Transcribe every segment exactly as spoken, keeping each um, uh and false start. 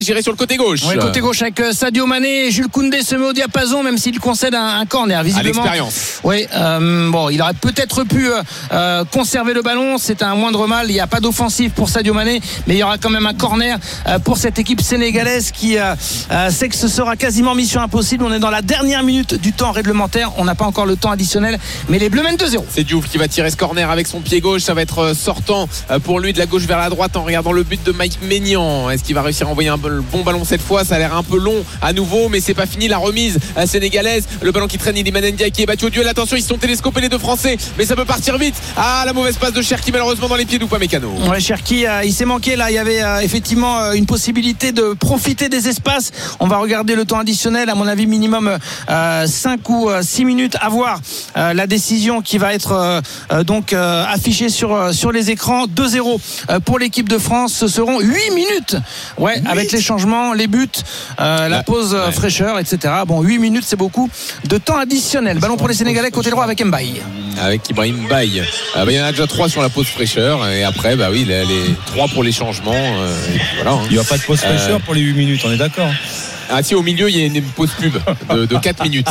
J'irai sur le côté gauche. Ouais, côté gauche avec Sadio Mané. Jules Koundé se met au diapason, même s'il concède un, un corner visiblement. À l'expérience. Oui, euh, bon, il aurait peut-être pu euh, conserver le ballon. C'est un moindre mal. Il n'y a pas d'offensive pour Sadio Mané, mais il y aura quand même un corner euh, pour cette équipe sénégalaise qui euh, euh, sait que ce sera quasiment mission impossible. On est dans la dernière minute du temps réglementaire. On n'a pas encore le temps additionnel, mais les Bleus mènent deux zéro. C'est Diouf qui va tirer ce corner avec son pied gauche. Ça va être sortant pour lui de la gauche vers la droite en regardant le but de Mike Maignan. Est-ce qu'il va réussir à envoyer un bon ballon cette fois? Ça a l'air un peu long à nouveau, mais c'est pas fini. La remise sénégalaise, le ballon qui traîne, Iliman Ndiaye qui est battu au duel. Attention, ils se sont télescopés les deux Français, mais ça peut partir vite. Ah, la mauvaise passe de Cherki malheureusement dans les pieds d'Upamecano. Ouais, Cherki, euh, il s'est manqué là. Il y avait euh, effectivement euh, une possibilité de profiter des espaces. On va regarder le temps additionnel, à mon avis minimum euh, cinq ou six minutes à voir euh, la décision qui va être euh, euh, donc euh, affichée sur, euh, sur les écrans. Deux zéro euh, pour l'équipe de France. Ce seront huit minutes, ouais, huit avec les changements, les buts, euh, la pause ouais. fraîcheur, et cetera. Bon, huit minutes, c'est beaucoup de temps additionnel. Ballon pour les Sénégalais côté droit avec Mbaye. Avec Ibrahim Mbaye. Euh, bah, il y en a déjà trois sur la pause fraîcheur. Et après, bah oui, les, les trois pour les changements. Euh, voilà, hein. Il n'y a pas de pause fraîcheur euh... pour les huit minutes, on est d'accord? Ah si, au milieu il y a une pause pub de, de quatre minutes.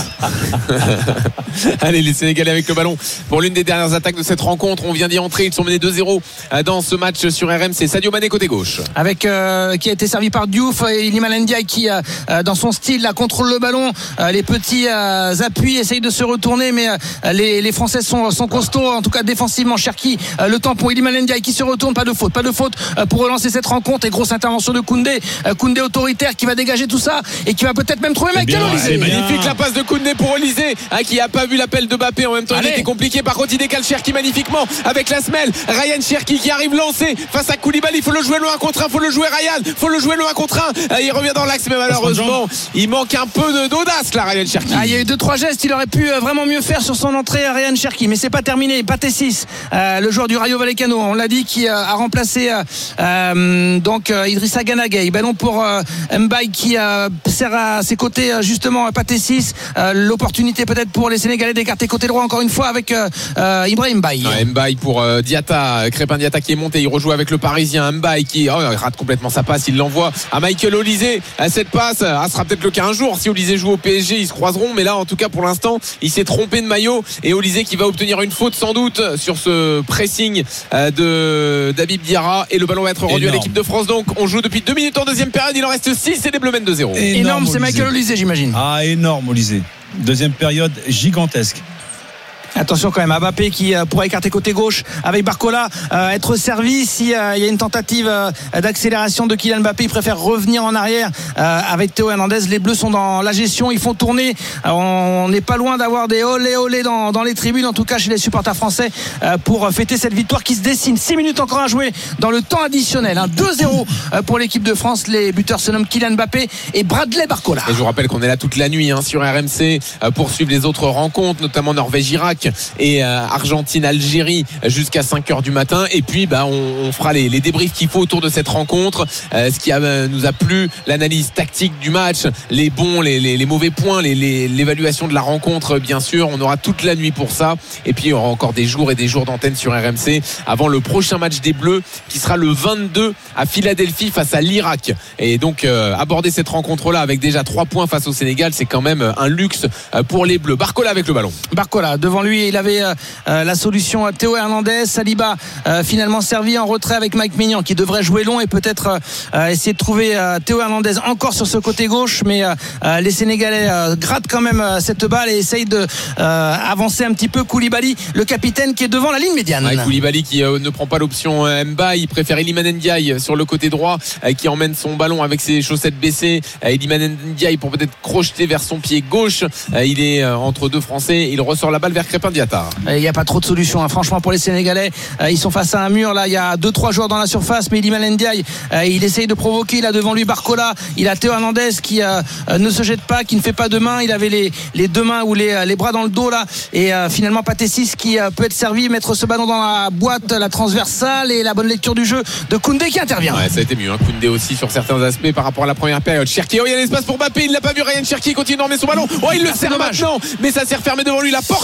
Allez, les Sénégalais avec le ballon pour l'une des dernières attaques de cette rencontre. On vient d'y entrer, ils sont menés deux zéro dans ce match sur R M. C'est Sadio Mané côté gauche avec euh, qui a été servi par Diouf et Iliman Ndiaye qui euh, dans son style là, contrôle le ballon, euh, les petits euh, appuis, essayent de se retourner, mais euh, les, les Français sont, sont costauds, en tout cas défensivement. Cherki, euh, le temps pour Iliman Ndiaye qui se retourne, pas de faute, pas de faute euh, pour relancer cette rencontre. Et grosse intervention de Koundé, euh, Koundé autoritaire qui va dégager tout ça et qui va peut-être même trouver Michael Olise. C'est magnifique la passe de Koundé pour Olise, hein, qui n'a pas vu l'appel de Mbappé. En même temps, Allez. il était compliqué. Par contre, il décale Cherki magnifiquement avec la semelle. Ryan Cherki qui arrive lancé face à Koulibaly. Il faut le jouer le un contre un. Il faut le jouer Ryan. Il faut le jouer le un contre un. Il revient dans l'axe, mais malheureusement, il manque un peu de, d'audace là, Ryan Cherki. Ah, il y a eu deux trois gestes. Il aurait pu vraiment mieux faire sur son entrée, Ryan Cherki. Mais c'est pas terminé. Pathé six, euh, le joueur du Rayo Vallecano, on l'a dit, qui euh, a remplacé euh, euh, donc euh, Idrissa Gana Gueye. Ballon pour euh, Mbaye qui euh, sert à ses côtés. Euh, justement Pathé six, euh, l'opportunité peut-être pour les Sénégalais d'écarter côté droit encore une fois avec euh, euh, Ibrahim Mbaye. Ouais, Mbaye pour euh, Diatta, Crépin Diatta qui est monté, il rejoue avec le Parisien. Mbaye qui oh, il rate complètement sa passe, il l'envoie à Michael Olise. À cette passe, ah, ce sera peut-être le cas un jour si Olise joue au P S G, ils se croiseront, mais là en tout cas pour l'instant il s'est trompé de maillot et Olise qui va obtenir une faute sans doute sur ce pressing euh, de d'Habib Diarra et le ballon va être rendu énorme à l'équipe de France. Donc on joue depuis deux minutes en deuxième période, il en reste six et les Bleus mènent deux zéro. Énorme, énorme c'est Michael Olise, j'imagine. Ah, énorme Olise. Deuxième période gigantesque. Attention quand même à Mbappé qui euh, pourrait écarter côté gauche avec Barcola, euh, être servi si euh, il y a une tentative euh, d'accélération de Kylian Mbappé. Il préfère revenir en arrière euh, avec Théo Hernandez. Les Bleus sont dans la gestion, ils font tourner. Euh, on n'est pas loin d'avoir des olé olé dans, dans les tribunes, en tout cas chez les supporters français, euh, pour fêter cette victoire qui se dessine. six minutes encore à jouer dans le temps additionnel, hein. deux zéro pour l'équipe de France. Les buteurs se nomment Kylian Mbappé et Bradley Barcola. Et je vous rappelle qu'on est là toute la nuit, hein, sur R M C euh, pour suivre les autres rencontres, notamment Norvège-Irak et euh, Argentine-Algérie jusqu'à cinq heures du matin. Et puis bah, on, on fera les, les débriefs qu'il faut autour de cette rencontre, euh, ce qui a, euh, nous a plu, l'analyse tactique du match, les bons, les, les, les mauvais points, les, les, l'évaluation de la rencontre, bien sûr. On aura toute la nuit pour ça. Et puis il y aura encore des jours et des jours d'antenne sur R M C avant le prochain match des Bleus qui sera le vingt-deux à Philadelphie face à l'Irak. Et donc euh, aborder cette rencontre-là avec déjà trois points face au Sénégal, c'est quand même un luxe pour les Bleus. Barcola avec le ballon. Barcola devant lui, il avait euh, la solution à Théo Hernandez. Saliba euh, finalement servi en retrait avec Mike Maignan qui devrait jouer long et peut-être euh, essayer de trouver euh, Théo Hernandez encore sur ce côté gauche, mais euh, les Sénégalais euh, grattent quand même euh, cette balle et essayent de euh, avancer un petit peu. Koulibaly, le capitaine, qui est devant la ligne médiane. Ouais, Koulibaly qui euh, ne prend pas l'option euh, Mbaye, il préfère Iliman Ndiaye sur le côté droit euh, qui emmène son ballon avec ses chaussettes baissées. euh, Iliman Ndiaye pour peut-être crocheter vers son pied gauche. euh, il est euh, entre deux Français, il ressort la balle vers Crépin Diatta. Il n'y a pas trop de solutions, hein. Franchement, pour les Sénégalais, euh, ils sont face à un mur là. Il y a deux trois joueurs dans la surface, mais Iliman Ndiaye euh, il essaye de provoquer. Il a devant lui Barcola, il a Théo Hernandez qui euh, ne se jette pas, qui ne fait pas de main. Il avait les, les deux mains ou les, les bras dans le dos là, et euh, finalement Pathé six qui euh, peut être servi, mettre ce ballon dans la boîte, la transversale, et la bonne lecture du jeu de Koundé qui intervient. Ouais, ça a été mieux, hein. Koundé aussi sur certains aspects par rapport à la première période. Cherki, oh, il y a l'espace pour Mbappé, il l'a pas vu. Ryan Cherki continue d'emmener son ballon. Oh, il le ah, sert maintenant, mais ça s'est refermé devant lui. La porte s'est fermée.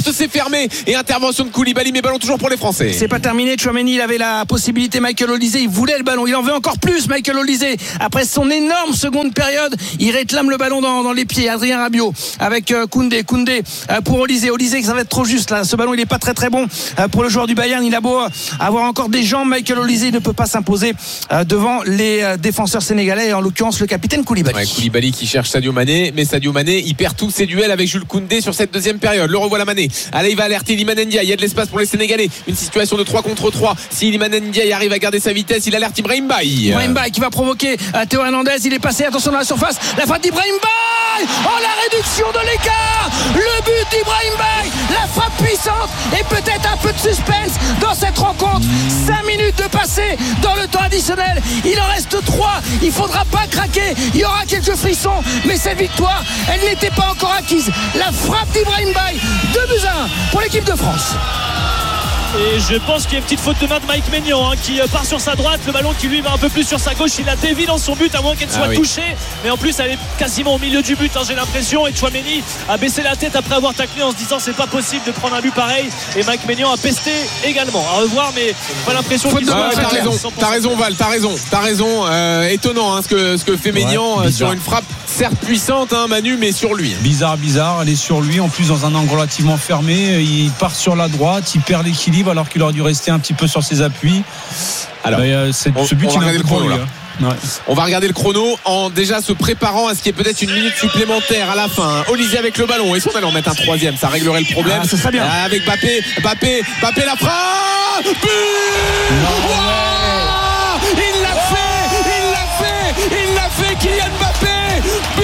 fermé et intervention de Koulibaly, mais ballon toujours pour les Français. C'est pas terminé. Tchouaméni, il avait la possibilité. Michael Olise, il voulait le ballon. Il en veut encore plus, Michael Olise. Après son énorme seconde période, il réclame le ballon dans, dans les pieds. Adrien Rabiot avec euh, Koundé. Koundé euh, pour Olise. Olise, ça va être trop juste là. Ce ballon, il est pas très très bon euh, pour le joueur du Bayern. Il a beau euh, avoir encore des jambes. Michael Olise, il ne peut pas s'imposer euh, devant les euh, défenseurs sénégalais, et en l'occurrence le capitaine Koulibaly. Ouais, Koulibaly qui cherche Sadio Mané, mais Sadio Mané, il perd tous ses duels avec Jules Koundé sur cette deuxième période. Le revoilà Mané. Allez, il va alerter Iliman Ndiaye. Il y a de l'espace pour les Sénégalais. Une situation de trois contre trois. Si Iliman Ndiaye arrive à garder sa vitesse, il alerte Ibrahim Baye. Ibrahim Baye qui va provoquer euh, Théo Hernandez. Il est passé, attention dans la surface. La frappe d'Ibrahim Baye. Oh, la réduction de l'écart. Le but d'Ibrahim Baye. La frappe puissante et peut-être un peu de suspense dans cette rencontre. cinq minutes de passé dans le temps additionnel. Il en reste trois. Il faudra pas craquer. Il y aura quelques frissons, mais cette victoire, elle n'était pas encore acquise. La frappe d'Ibrahim Baye, deux buts à un pour l'équipe de France. Et je pense qu'il y a une petite faute de main de Mike Maignan, hein, qui part sur sa droite, le ballon qui lui va un peu plus sur sa gauche. Il a dévié dans son but à moins qu'elle soit ah oui. touchée, mais en plus elle est quasiment au milieu du but, hein, j'ai l'impression. Et Tchouaméni a baissé la tête après avoir taclé en se disant c'est pas possible de prendre un but pareil. Et Mike Maignan a pesté également. À revoir, mais pas l'impression qu'il ah, t'as raison, t'as raison Val, t'as raison, t'as raison. Euh, étonnant hein, ce que ce que fait Maignan ouais, sur une frappe certes puissante, hein, Manu, mais sur lui. Bizarre, bizarre. Elle est sur lui, en plus dans un angle relativement fermé. Il part sur la droite, il perd l'équilibre alors qu'il aurait dû rester un petit peu sur ses appuis. Alors, euh, c'est, on, ce but, on, va il le chrono, là. Ouais. On va regarder le chrono en déjà se préparant à ce qui est peut-être une minute supplémentaire à la fin. Olivier avec le ballon. Et si on allait en mettre un troisième, ça réglerait le problème. Ah, ça serait bien. Avec Mbappé, Mbappé, Mbappé la frappe. But wow ouais. Il l'a fait, il l'a fait, il l'a fait, Kylian Mbappé. But.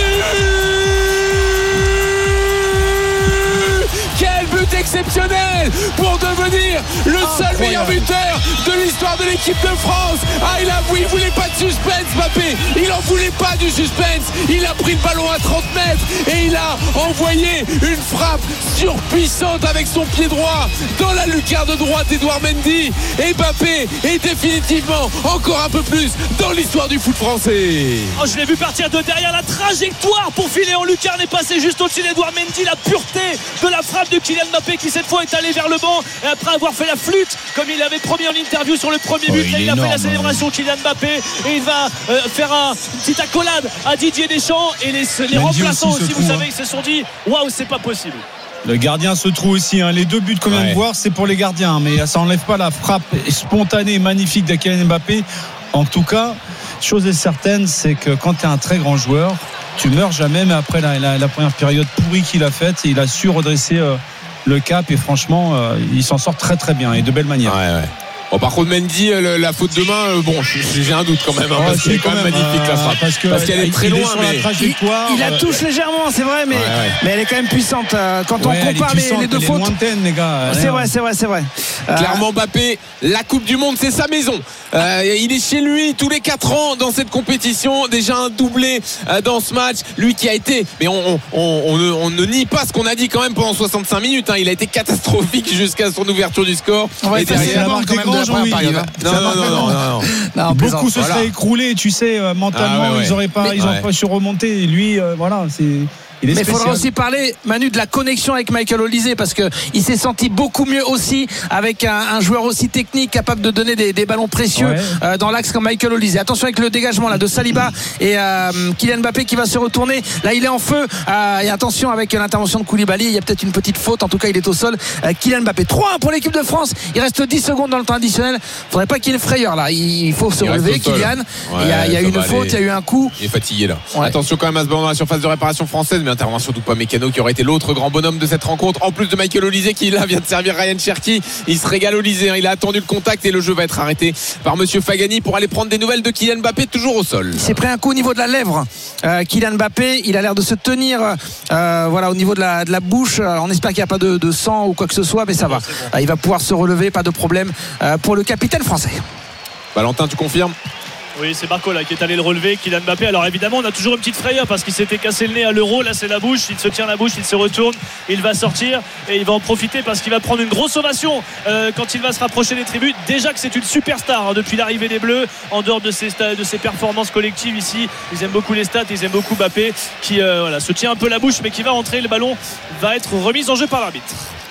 Quel but exceptionnel pour devenir le seul Incroyable. meilleur buteur de l'histoire de l'équipe de France. Ah, il a il voulait pas de suspense, Mbappé. Il en voulait pas du suspense. Il a pris le ballon à trente mètres et il a envoyé une frappe surpuissante avec son pied droit dans la lucarne droite d'Edouard Mendy. Et Mbappé est définitivement encore un peu plus dans l'histoire du foot français. Oh, je l'ai vu partir de derrière. La trajectoire pour filer en lucarne est passée juste au-dessus d'Edouard Mendy. La pureté de la frappe de Kylian Mbappé qui cette fois est allé vers le banc et après avoir fait la flûte comme il avait promis en interview sur le premier but, oh, il, il a énorme, fait la célébration Kylian Mbappé et il va euh, faire un, une petite accolade à Didier Deschamps et les, les remplaçants aussi, aussi vous savez, ils se sont dit waouh, c'est pas possible. Le gardien se trouve aussi, hein. Les deux buts qu'on vient de voir, c'est pour les gardiens, mais ça n'enlève pas la frappe spontanée et magnifique de Kylian Mbappé. En tout cas, chose est certaine, c'est que quand tu es un très grand joueur, tu meurs jamais, mais après la, la, la première période pourrie qu'il a faite, il a su redresser euh, le cap et franchement, euh, il s'en sort très très bien et de belle manière. Ouais, ouais. Bon, par contre, Mendy, le, la faute de main, euh, bon, j'ai un doute quand même, hein, oh, parce qu'elle est quand même, même magnifique euh, la frappe, parce, que parce qu'elle est très loin. Mais... Il, il la touche euh, légèrement, c'est vrai, mais, ouais, ouais. mais elle est quand même puissante. Quand ouais, on compare puissante, les, les deux fautes, lointaine, les gars. C'est vrai, c'est vrai, c'est vrai. Clairement, Mbappé, la Coupe du Monde, c'est sa maison. Euh, il est chez lui tous les quatre ans dans cette compétition. Déjà un doublé euh, dans ce match. Lui qui a été, mais on, on, on, on, ne, on ne nie pas ce qu'on a dit quand même pendant soixante-cinq minutes. Hein. Il a été catastrophique jusqu'à son ouverture du score. Et derrière, quand même de la première période. Non, non, non, non, non, non. non beaucoup se voilà. seraient écroulés, tu sais, euh, mentalement, ah ouais, ouais. ils n'auraient pas, mais, ils ouais. pas su remonter. Et lui, euh, voilà, c'est. Il mais il faudra aussi parler, Manu, de la connexion avec Michael Olise parce qu'il s'est senti beaucoup mieux aussi avec un, un joueur aussi technique capable de donner des, des ballons précieux ouais. euh, dans l'axe comme Michael Olise. Attention avec le dégagement là de Saliba et euh, Kylian Mbappé qui va se retourner. Là, il est en feu. Euh, et attention avec l'intervention de Koulibaly. Il y a peut-être une petite faute. En tout cas, il est au sol. Euh, Kylian Mbappé. trois un pour l'équipe de France. Il reste dix secondes dans le temps additionnel. Il faudrait pas qu'il y ait une frayeur là. Il faut se il relever, Kylian. Ouais, il y a, il y a une faute, aller. il y a eu un coup. Il est fatigué là. Ouais. Attention quand même à ce ballon dans la surface de réparation française, mais intervention tout pas mécanique. Qui aurait été l'autre grand bonhomme de cette rencontre en plus de Michael Olise qui là vient de servir Ryan Cherki. Il se régale Olise, hein. Il a attendu le contact et le jeu va être arrêté par monsieur Fagani pour aller prendre des nouvelles de Kylian Mbappé toujours au sol. Il s'est pris un coup au niveau de la lèvre, euh, Kylian Mbappé. Il a l'air de se tenir euh, voilà, au niveau de la, de la bouche. On espère qu'il n'y a pas de, de sang ou quoi que ce soit, mais ça va. Bon. Il va pouvoir se relever, pas de problème euh, pour le capitaine français. Valentin, tu confirmes? Oui, c'est Barcola qui est allé le relever, Kylian Mbappé. Alors évidemment, on a toujours une petite frayeur parce qu'il s'était cassé le nez à l'Euro. Là, c'est la bouche. Il se tient la bouche, il se retourne, il va sortir et il va en profiter parce qu'il va prendre une grosse ovation euh, quand il va se rapprocher des tribunes. Déjà que c'est une superstar hein, depuis l'arrivée des Bleus, en dehors de ses, de ses performances collectives ici. Ils aiment beaucoup les stats, ils aiment beaucoup Mbappé qui euh, voilà, se tient un peu la bouche, mais qui va rentrer. Le ballon va être remis en jeu par l'arbitre.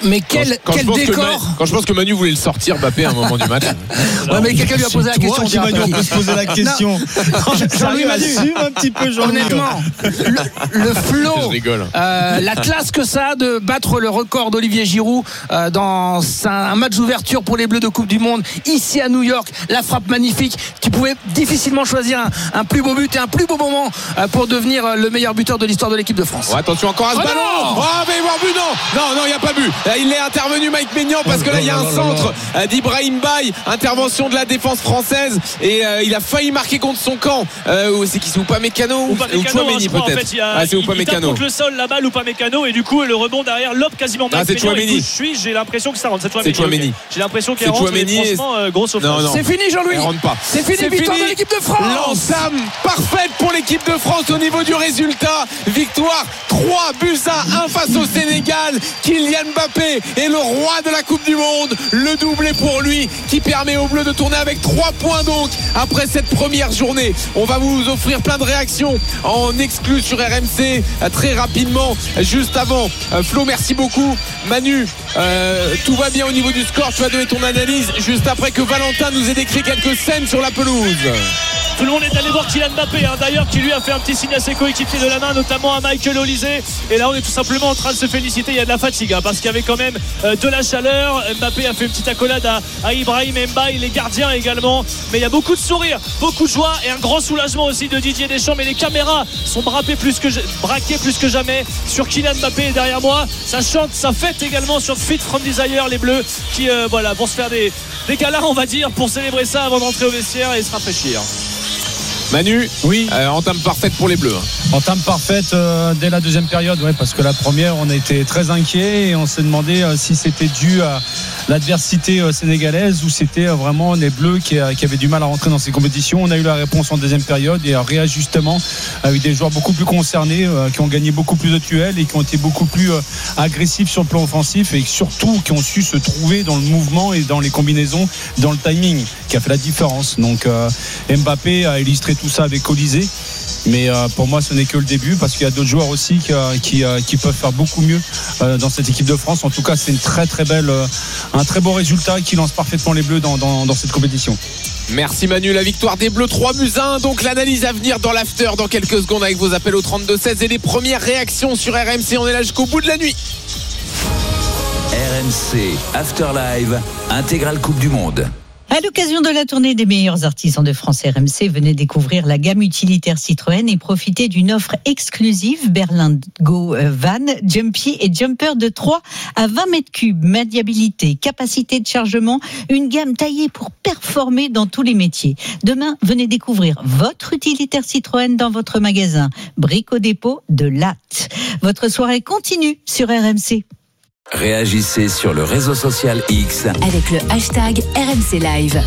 Mais quel, quand, quand quel je pense décor que Ma- Quand je pense que Manu voulait le sortir, Mbappé, à un moment du match. Ouais, mais quelqu'un lui a posé la Toi question. qui tiens, Manu, on peut se poser la question. Jean-Louis Manu. Assume un petit peu, Jean-Louis. Honnêtement, le, le Je flow, rigole. euh, la classe que ça a de battre le record d'Olivier Giroud euh, dans un, un match d'ouverture pour les Bleus de Coupe du Monde ici à New York, la frappe magnifique. Tu pouvais difficilement choisir un, un plus beau but et un plus beau moment euh, pour devenir euh, le meilleur buteur de l'histoire de l'équipe de France. Oh, attention encore à ce Oh ballon. non Oh, mais il va avoir but, non, non, non, il n'y a pas but. Là, il est intervenu Mike Maignan parce que là il y a un centre euh, d'Ibrahim Baye, intervention de la défense française et euh, il a failli marquer contre son camp. Euh, c'est qui, c'est Upamecano ou Upamecano, Chouameni hein, je crois, peut-être. en fait, il, a, ah, c'est il, il tape Upamecano. contre le sol la balle Upamecano et du coup le rebond derrière lobe quasiment Ah, Mike c'est Maignan, Chouameni. il touche, suis, j'ai l'impression que ça rentre. C'est Chouameni. Okay. J'ai l'impression qu'il C'est rentre, Chouameni mais et- franchement euh, grosse offense. Non, non. C'est fini, Jean-Louis. Elle rentre pas. C'est fini, victoire de l'équipe de France. L'entame parfaite pour l'équipe de France au niveau du résultat. Victoire trois buts à un face au Sénégal. Kylian Mbappé est le roi de la Coupe du Monde. Le doublé pour lui qui permet aux Bleus de tourner avec trois points donc après cette première journée. On va vous offrir plein de réactions en exclu sur R M C euh, très rapidement. Juste avant, euh, Flo, merci beaucoup. Manu, euh, tout va bien au niveau du score. Tu vas donner ton analyse juste après que Valentin nous ait décrit quelques scènes sur la pelouse. Tout le monde est allé voir Kylian Mbappé, hein, d'ailleurs, qui lui a fait un petit signe à ses coéquipiers de la main, notamment à Michael Olise. Et là, on est tout simplement en train de se féliciter. Il y a de la fatigue, hein, parce qu'il y avait quand même euh, de la chaleur. Mbappé a fait une petite accolade à, à Ibrahim Mbaye, les gardiens également. Mais il y a beaucoup de sourires, beaucoup de joie et un grand soulagement aussi de Didier Deschamps. Mais les caméras sont braquées plus que, braquées plus que jamais sur Kylian Mbappé et derrière moi. Ça chante, ça fête également sur Fit From Desire, les Bleus qui euh, voilà, vont se faire des, des câlins, on va dire, pour célébrer ça avant d'entrer au vestiaire et se rafraîchir. Manu, Oui. euh, entame parfaite pour les Bleus. hein. Entame parfaite euh, dès la deuxième période, ouais, parce que la première, on a été très inquiets et on s'est demandé euh, si c'était dû à l'adversité euh, sénégalaise ou c'était euh, vraiment les Bleus qui, euh, qui avaient du mal à rentrer dans ces compétitions. On a eu la réponse en deuxième période et un réajustement avec des joueurs beaucoup plus concernés, euh, qui ont gagné beaucoup plus de duels et qui ont été beaucoup plus euh, agressifs sur le plan offensif et surtout qui ont su se trouver dans le mouvement et dans les combinaisons, dans le timing, qui a fait la différence. Donc euh, Mbappé a illustré tout ça avec Olise. Mais euh, pour moi, ce n'est que le début parce qu'il y a d'autres joueurs aussi qui, euh, qui, euh, qui peuvent faire beaucoup mieux euh, dans cette équipe de France. En tout cas, c'est une très très belle, euh, un très beau résultat qui lance parfaitement les Bleus dans, dans, dans cette compétition. Merci Manu, la victoire des Bleus trois buts à un. Donc l'analyse à venir dans l'after dans quelques secondes avec vos appels au trente-deux seize et les premières réactions sur R M C. On est là jusqu'au bout de la nuit. R M C After Live, intégrale Coupe du Monde. À l'occasion de la tournée des meilleurs artisans de France R M C, venez découvrir la gamme utilitaire Citroën et profiter d'une offre exclusive Berlingo Van, Jumpy et Jumper de trois à vingt mètres cubes, maniabilité, capacité de chargement, une gamme taillée pour performer dans tous les métiers. Demain, venez découvrir votre utilitaire Citroën dans votre magasin Brico Dépôt de Latte. Votre soirée continue sur R M C. Réagissez sur le réseau social X avec le hashtag R M C Live.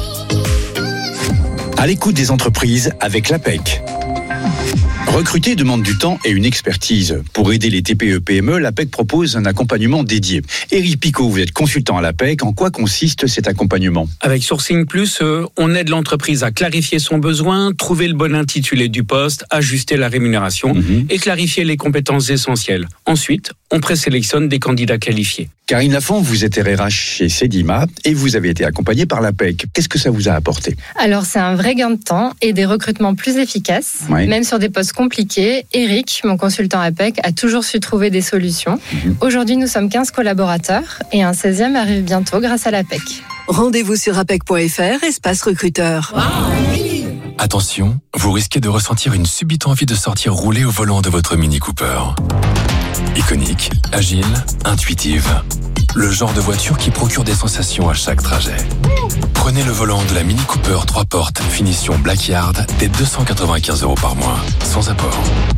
À l'écoute des entreprises avec l'A P E C. Recruter demande du temps et une expertise. Pour aider les T P E P M E, l'A P E C propose un accompagnement dédié. Éric Picot, vous êtes consultant à l'A P E C. En quoi consiste cet accompagnement ? Avec Sourcing Plus, euh, on aide l'entreprise à clarifier son besoin, trouver le bon intitulé du poste, ajuster la rémunération Mhm. et clarifier les compétences essentielles. Ensuite, on présélectionne des candidats qualifiés. Karine Lafont, vous êtes R H chez Sedima et vous avez été accompagnée par l'A P E C. Qu'est-ce que ça vous a apporté ? Alors, c'est un vrai gain de temps et des recrutements plus efficaces, Ouais. même sur des postes compliqués. Eric, mon consultant A P E C, a toujours su trouver des solutions. Mhm. Aujourd'hui, nous sommes quinze collaborateurs et un seizième arrive bientôt grâce à l'A P E C. Rendez-vous sur apec point f r, espace recruteur. Attention, vous risquez de ressentir une subite envie de sortir rouler au volant de votre Mini Cooper. Iconique, agile, intuitive. Le genre de voiture qui procure des sensations à chaque trajet. Prenez le volant de la Mini Cooper trois portes, finition Black Yard, dès deux cent quatre-vingt-quinze euros par mois, sans apport.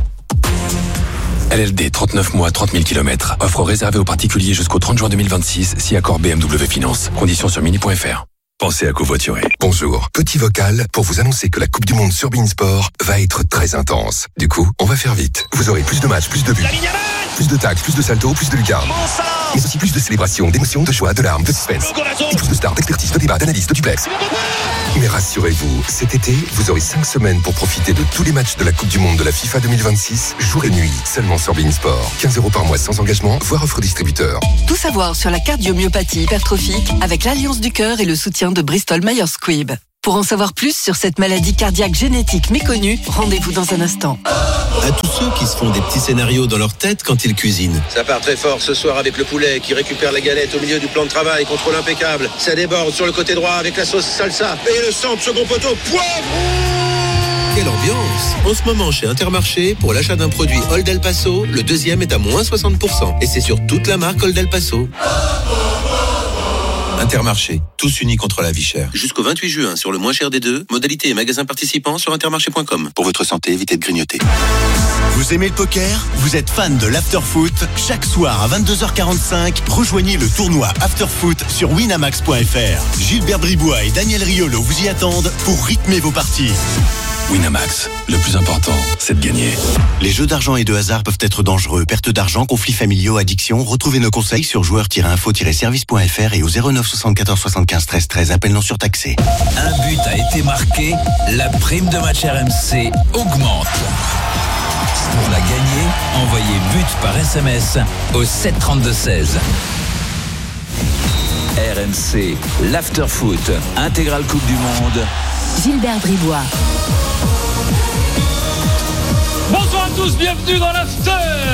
L L D, trente-neuf mois, trente mille kilomètres. Offre réservée aux particuliers jusqu'au trente juin deux mille vingt-six, si accord B M W Finance. Conditions sur mini point f r. Pensez à covoiturer. Bonjour, petit vocal pour vous annoncer que la Coupe du Monde sur beIN Sport va être très intense. Du coup, on va faire vite. Vous aurez plus de matchs, plus de buts. Plus de tacles, plus de saltos, plus de lucarnes. Mais aussi plus de célébrations, d'émotions, de joie, de larmes, de suspense. Et plus de stars, d'expertise, de débats, d'analyses, de duplex. Mais rassurez-vous, cet été, vous aurez cinq semaines pour profiter de tous les matchs de la Coupe du Monde de la FIFA deux mille vingt-six, jour et nuit, seulement sur beIN Sport. quinze euros par mois sans engagement, voire offre distributeur. Tout savoir sur la cardiomyopathie hypertrophique avec l'Alliance du cœur et le soutien de Bristol Myers Squibb. Pour en savoir plus sur cette maladie cardiaque génétique méconnue, rendez-vous dans un instant. À tous ceux qui se font des petits scénarios dans leur tête quand ils cuisinent. Ça part très fort ce soir avec le poulet qui récupère la galette au milieu du plan de travail, contrôle impeccable. Ça déborde sur le côté droit avec la sauce salsa et le centre, second poteau, poivre. Quelle ambiance! En ce moment chez Intermarché, pour l'achat d'un produit Old El Paso, le deuxième est à moins soixante pour cent. Et c'est sur toute la marque Old El Paso. Intermarché, tous unis contre la vie chère. Jusqu'au vingt-huit juin sur le moins cher des deux, modalité et magasins participants sur intermarché point com. Pour votre santé, évitez de grignoter. Vous aimez le poker? Vous êtes fan de l'afterfoot? Chaque soir à vingt-deux heures quarante-cinq, rejoignez le tournoi Afterfoot sur winamax point f r. Gilbert Bribois et Daniel Riolo vous y attendent pour rythmer vos parties. Winamax, le plus important, c'est de gagner. Les jeux d'argent et de hasard peuvent être dangereux. Perte d'argent, conflits familiaux, addiction. Retrouvez nos conseils sur joueurs tiret info tiret service point f r et au zéro neuf soixante-quatorze soixante-quinze treize treize. Appel non surtaxé. Un but a été marqué, la prime de match R M C augmente. Pour la gagner, envoyez but par S M S au sept trente-deux seize. R M C, l'Afterfoot, intégrale Coupe du Monde. Gilbert Bribois. Bonsoir à tous, bienvenue dans l'After.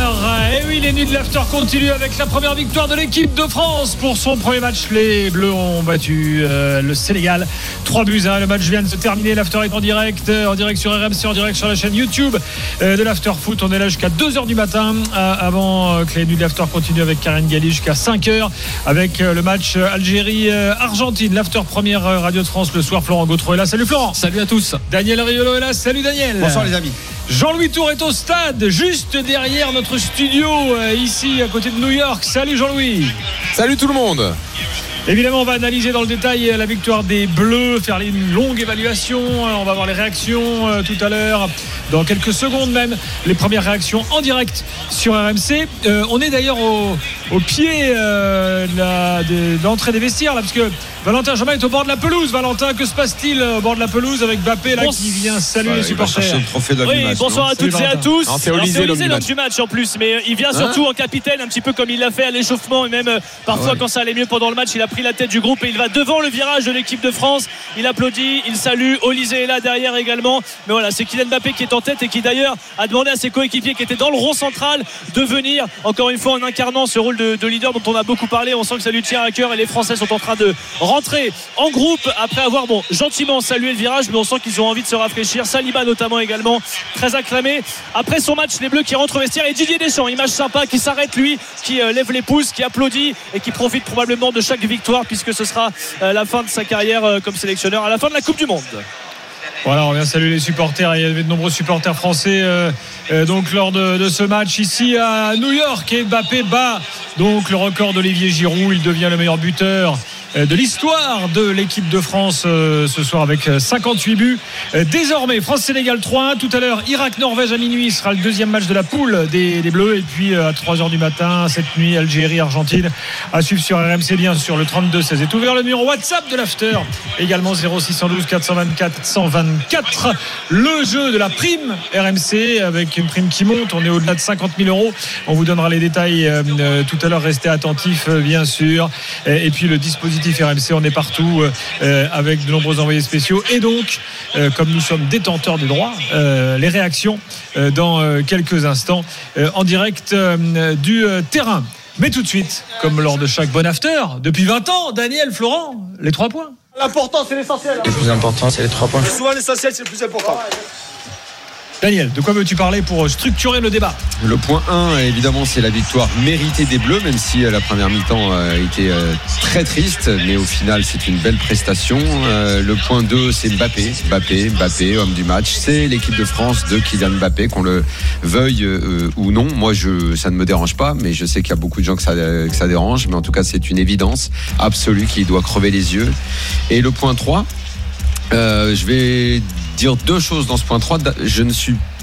Et oui, les nuits de l'After continuent avec la première victoire de l'équipe de France pour son premier match. Les Bleus ont battu euh, le Sénégal trois buts à un. Le match vient de se terminer. L'After est en direct, euh, en direct sur R M C, en direct sur la chaîne YouTube euh, de l'After Foot. On est là jusqu'à deux heures du matin euh, avant euh, que les nuits de l'After continuent avec Karine Galli jusqu'à cinq heures avec euh, le match euh, Algérie-Argentine. L'After première euh, radio de France le soir. Florent Gautreau est là. Salut Florent. Salut à tous. Daniel Riolo est là. Salut Daniel. Bonsoir les amis. Jean-Louis Tour est au stade, juste derrière notre studio, euh, ici à côté de New York. Salut Jean-Louis. Salut tout le monde. Évidemment, on va analyser dans le détail la victoire des Bleus, faire une longue évaluation. On va voir les réactions euh, tout à l'heure, dans quelques secondes même, les premières réactions en direct sur R M C. Euh, on est d'ailleurs au, au pied euh, de, la, de, de l'entrée des vestiaires, là, parce que Valentin Jamin est au bord de la pelouse. Valentin, que se passe-t-il au bord de la pelouse avec Mbappé là, bon, qui vient saluer ouais, les supporters? Le trophée de oui, bonsoir à toutes et à tous. Non, c'est Olysée l'homme du, du match en plus, mais il vient hein surtout en capitaine, un petit peu comme il l'a fait à l'échauffement, et même euh, parfois ah ouais. quand ça allait mieux pendant le match, il a pris la tête du groupe et il va devant le virage de l'équipe de France. Il applaudit, il salue. Olysée est là derrière également. Mais voilà, c'est Kylian Mbappé qui est en tête et qui d'ailleurs a demandé à ses coéquipiers qui étaient dans le rond central de venir, encore une fois en incarnant ce rôle de, de leader dont on a beaucoup parlé. On sent que ça lui tient à cœur et les Français sont en train de rentrer en groupe après avoir bon, gentiment salué le virage, mais on sent qu'ils ont envie de se rafraîchir. Saliba notamment également, très acclamé. Après son match, les Bleus qui rentrent au vestiaire et Didier Deschamps, image sympa, qui s'arrête lui, qui euh, lève les pouces, qui applaudit et qui profite probablement de chaque victoire puisque ce sera euh, la fin de sa carrière euh, comme sélectionneur à la fin de la Coupe du Monde. Voilà, on vient saluer les supporters. Il y avait de nombreux supporters français euh, euh, donc lors de, de ce match ici à New York. Et Mbappé bat donc le record d'Olivier Giroud. Il devient le meilleur buteur de l'histoire de l'équipe de France euh, ce soir avec cinquante-huit buts. Euh, désormais, France-Sénégal trois un. Tout à l'heure, Irak-Norvège à minuit sera le deuxième match de la poule des, des Bleus. Et puis euh, à trois heures du matin, cette nuit, Algérie-Argentine à suivre sur R M C, bien sûr. Le trente-deux seize est ouvert. Le numéro WhatsApp de l'After également zéro six un deux quatre cent vingt-quatre quatre cent vingt-quatre. Le jeu de la prime R M C avec une prime qui monte. On est au-delà de cinquante mille euros. On vous donnera les détails euh, euh, tout à l'heure. Restez attentifs, euh, bien sûr. Et, et puis le dispositif R M C, on est partout euh, avec de nombreux envoyés spéciaux et donc euh, comme nous sommes détenteurs des droits, euh, les réactions euh, dans euh, quelques instants euh, en direct euh, du euh, terrain. Mais tout de suite, comme lors de chaque bon after depuis vingt ans, Daniel, Florent, les trois points. L'important c'est l'essentiel. Le plus important c'est les trois points. Souvent l'essentiel c'est le plus important. Daniel, de quoi veux-tu parler pour structurer le débat? Le point un, évidemment, c'est la victoire méritée des Bleus, même si la première mi-temps a été très triste, mais au final, c'est une belle prestation. Le point deux, c'est Mbappé. Mbappé, Mbappé, homme du match. C'est l'équipe de France de Kylian Mbappé, qu'on le veuille euh, ou non. Moi, je, ça ne me dérange pas, mais je sais qu'il y a beaucoup de gens que ça, que ça dérange. Mais en tout cas, c'est une évidence absolue qu'il doit crever les yeux. Et le point trois, euh, je vais dire deux choses dans ce point trois. Je ne suis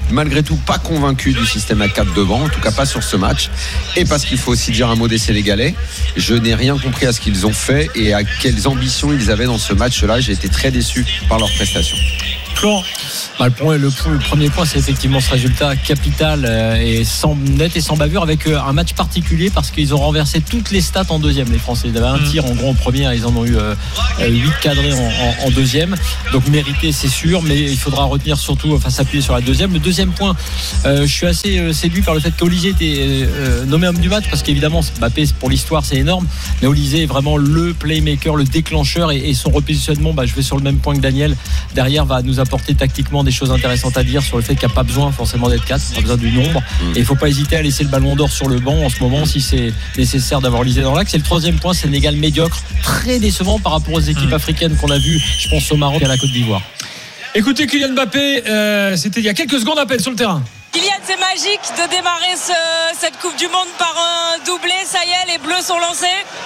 malgré tout pas convaincu du système à quatre devant, en tout cas pas sur ce match, et parce qu'il faut aussi dire un mot des Sénégalais. Je n'ai rien compris à ce qu'ils ont fait et à quelles ambitions ils avaient dans ce match-là. J'ai été très déçu par leur prestation. Florent. Bah, le, point, le, le premier point, c'est effectivement ce résultat capital euh, et sans, net et sans bavure, avec euh, un match particulier parce qu'ils ont renversé toutes les stats en deuxième. Les Français, ils avaient un tir en gros en première, ils en ont eu euh, huit cadrés en, en, en deuxième. Donc mérité, c'est sûr, mais il faudra retenir surtout, enfin s'appuyer sur la deuxième. Le deuxième point, euh, je suis assez euh, séduit par le fait qu'Olysée était euh, nommé homme du match, parce qu'évidemment Mbappé pour l'histoire c'est énorme, mais Olysée est vraiment le playmaker, le déclencheur, et, et son repositionnement, bah, je vais sur le même point que Daniel, derrière va nous apporter tactiquement des choses intéressantes à dire sur le fait qu'il n'y a pas besoin forcément d'être quatre, pas besoin du nombre, et il ne faut pas hésiter à laisser le ballon d'or sur le banc en ce moment si c'est nécessaire d'avoir Olysée dans l'axe. Et le troisième point, Sénégal médiocre, très décevant par rapport aux équipes africaines qu'on a vues, je pense au Maroc et à la Côte d'Ivoire. Écoutez, Kylian Mbappé, euh, c'était il y a quelques secondes à peine sur le terrain. Kylian, c'est magique de démarrer ce, cette Coupe du Monde par un doublé. Ça y est, les Bleus sont lancés.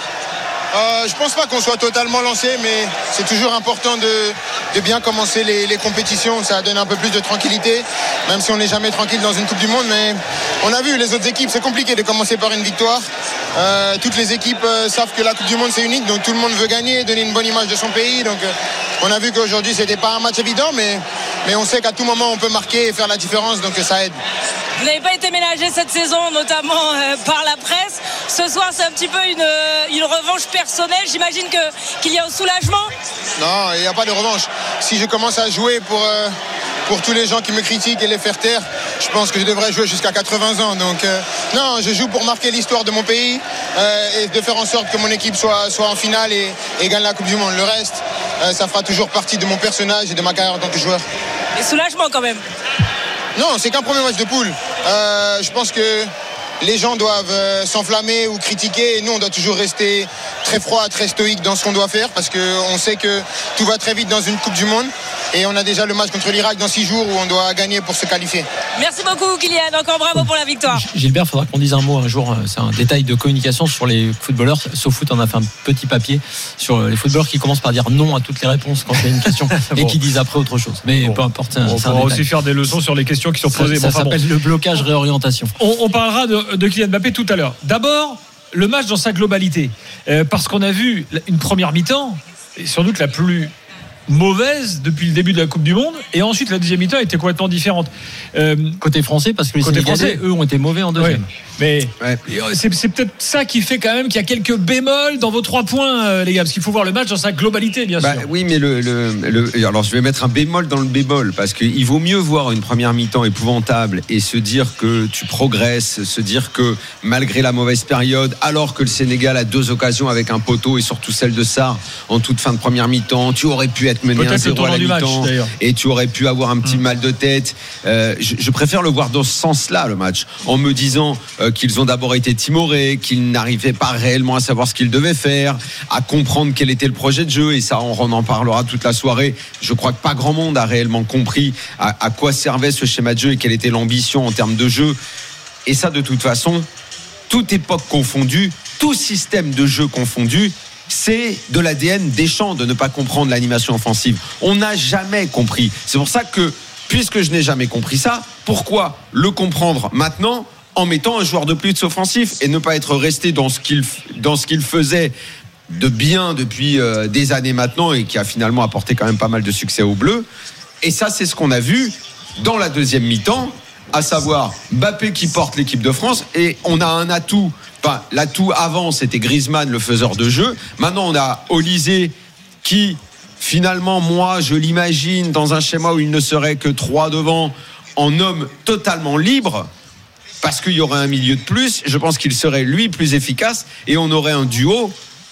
Euh, je pense pas qu'on soit totalement lancé, mais c'est toujours important de, de bien commencer les, les compétitions. Ça donne un peu plus de tranquillité, même si on n'est jamais tranquille dans une Coupe du Monde. Mais on a vu les autres équipes, c'est compliqué de commencer par une victoire. Euh, toutes les équipes euh, savent que la Coupe du Monde c'est unique, donc tout le monde veut gagner, donner une bonne image de son pays. Donc euh, on a vu qu'aujourd'hui c'était pas un match évident, mais, mais on sait qu'à tout moment on peut marquer et faire la différence, donc ça aide. Vous n'avez pas été ménagé cette saison, notamment euh, par la presse. Ce soir, c'est un petit peu une, une revanche personnelle. J'imagine que, qu'il y a un soulagement. Non, il n'y a pas de revanche. Si je commence à jouer pour, euh, pour tous les gens qui me critiquent et les faire taire, je pense que je devrais jouer jusqu'à quatre-vingts ans. Donc, euh, non, je joue pour marquer l'histoire de mon pays euh, et de faire en sorte que mon équipe soit, soit en finale et, et gagne la Coupe du Monde. Le reste, euh, ça fera toujours partie de mon personnage et de ma carrière en tant que joueur. Et soulagement quand même. Non, c'est qu'un premier match de poule. Euh, je pense que les gens doivent euh, s'enflammer ou critiquer, et nous on doit toujours rester très froid, très stoïque dans ce qu'on doit faire, parce qu'on sait que tout va très vite dans une Coupe du Monde, et on a déjà le match contre l'Irak dans six jours où on doit gagner pour se qualifier. Merci beaucoup Kylian, encore bravo pour la victoire. Gilbert, il faudra qu'on dise un mot un jour, c'est un détail de communication sur les footballeurs. SoFoot en a fait un petit papier sur les footballeurs qui commencent par dire non à toutes les réponses quand il y a une question bon. Et qui disent après autre chose. Mais bon. Peu importe, c'est un, on c'est un pourra détail. aussi faire des leçons sur les questions qui sont posées. Ça, bon, ça s'appelle bon. Le blocage réorientation. On, on parlera de, de Kylian Mbappé tout à l'heure. D'abord, le match dans sa globalité, euh, parce qu'on a vu une première mi-temps, et sans doute la plus mauvaise depuis le début de la Coupe du Monde, et ensuite la deuxième mi-temps était complètement différente. Euh, côté français, parce que les Sénégalais, eux, ont été mauvais en deuxième. Ouais. Mais ouais. c'est, c'est peut-être ça qui fait quand même qu'il y a quelques bémols dans vos trois points, euh, les gars, parce qu'il faut voir le match dans sa globalité, bien bah, sûr. Oui, mais le, le, le, alors je vais mettre un bémol dans le bémol, parce qu'il vaut mieux voir une première mi-temps épouvantable et se dire que tu progresses, se dire que malgré la mauvaise période, alors que le Sénégal a deux occasions avec un poteau et surtout celle de Sarr en toute fin de première mi-temps, tu aurais pu être mené un zéro à la mi-temps match, et tu aurais pu avoir un petit mmh. mal de tête. Euh, je, je préfère le voir dans ce sens-là, le match, en me disant euh, qu'ils ont d'abord été timorés, qu'ils n'arrivaient pas réellement à savoir ce qu'ils devaient faire, à comprendre quel était le projet de jeu, et ça on en parlera toute la soirée. Je crois que pas grand monde a réellement compris à, à quoi servait ce schéma de jeu et quelle était l'ambition en termes de jeu. Et ça, de toute façon, toute époque confondue, tout système de jeu confondu, c'est de l'A D N des Deschamps de ne pas comprendre l'animation offensive. On n'a jamais compris. C'est pour ça que, puisque je n'ai jamais compris ça, pourquoi le comprendre maintenant en mettant un joueur de plus offensif et ne pas être resté dans ce qu'il, dans ce qu'il faisait de bien depuis euh, des années maintenant et qui a finalement apporté quand même pas mal de succès aux Bleus. Et ça, c'est ce qu'on a vu dans la deuxième mi-temps, à savoir Mbappé qui porte l'équipe de France, et on a un atout. Enfin, l'atout avant, c'était Griezmann, le faiseur de jeu. Maintenant, on a Olysée qui, finalement, moi, je l'imagine dans un schéma où il ne serait que trois devant, en homme totalement libre, parce qu'il y aurait un milieu de plus. Je pense qu'il serait, lui, plus efficace, et on aurait un duo.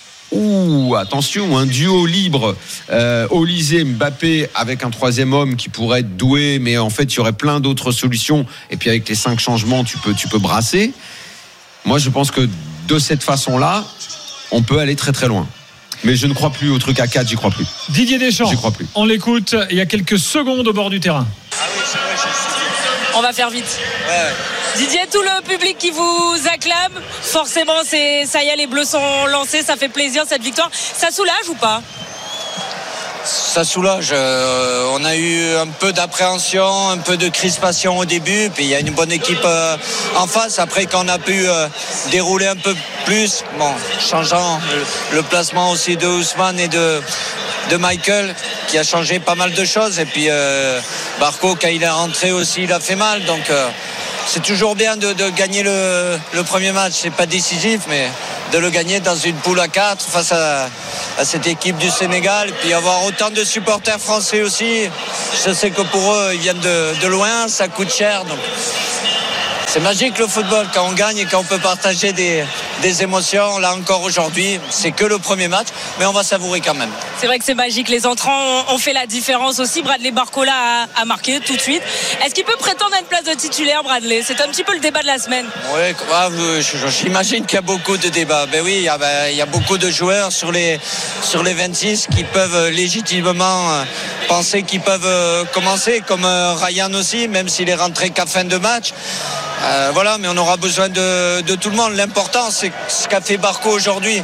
Ouh, attention, un duo libre, euh, Olysée, Mbappé, avec un troisième homme qui pourrait être doué, mais en fait, il y aurait plein d'autres solutions. Et puis, avec les cinq changements, tu peux, tu peux brasser. Moi, je pense que de cette façon-là, on peut aller très très loin. Mais je ne crois plus au truc à quatre, j'y crois plus. Didier Deschamps, j'y crois plus. On l'écoute il y a quelques secondes au bord du terrain. On va faire vite. Ouais. Didier, tout le public qui vous acclame, forcément, c'est, ça y est, les Bleus sont lancés, ça fait plaisir cette victoire. Ça soulage ou pas ? ça soulage. Euh, on a eu un peu d'appréhension, un peu de crispation au début, puis il y a une bonne équipe euh, en face. Après, quand on a pu euh, dérouler un peu plus, bon, changeant le, le placement aussi de Ousmane et de, de Michael, qui a changé pas mal de choses. Et puis euh, Barco, quand il est rentré aussi, il a fait mal. Donc euh, c'est toujours bien de, de gagner le, le premier match. C'est pas décisif, mais de le gagner dans une poule à quatre face à, à cette équipe du Sénégal. Et puis avoir autant de supporters français aussi. Je sais que pour eux, ils viennent de, de loin, ça coûte cher. Donc c'est magique le football quand on gagne et quand on peut partager des, des émotions. Là encore aujourd'hui, c'est que le premier match, mais on va savourer quand même. C'est vrai que c'est magique, les entrants ont fait la différence aussi. Bradley Barcola a, a marqué tout de suite. Est-ce qu'il peut prétendre à une place de titulaire, Bradley? C'est un petit peu le débat de la semaine. Oui, ah, j'imagine qu'il y a beaucoup de débats. Ben oui, il y a, ben, il y a beaucoup de joueurs sur les, sur les vingt-six qui peuvent légitimement penser qu'ils peuvent commencer, comme Ryan aussi, même s'il est rentré qu'à fin de match. Euh, voilà, mais on aura besoin de, de tout le monde. L'important, c'est ce qu'a fait Barco aujourd'hui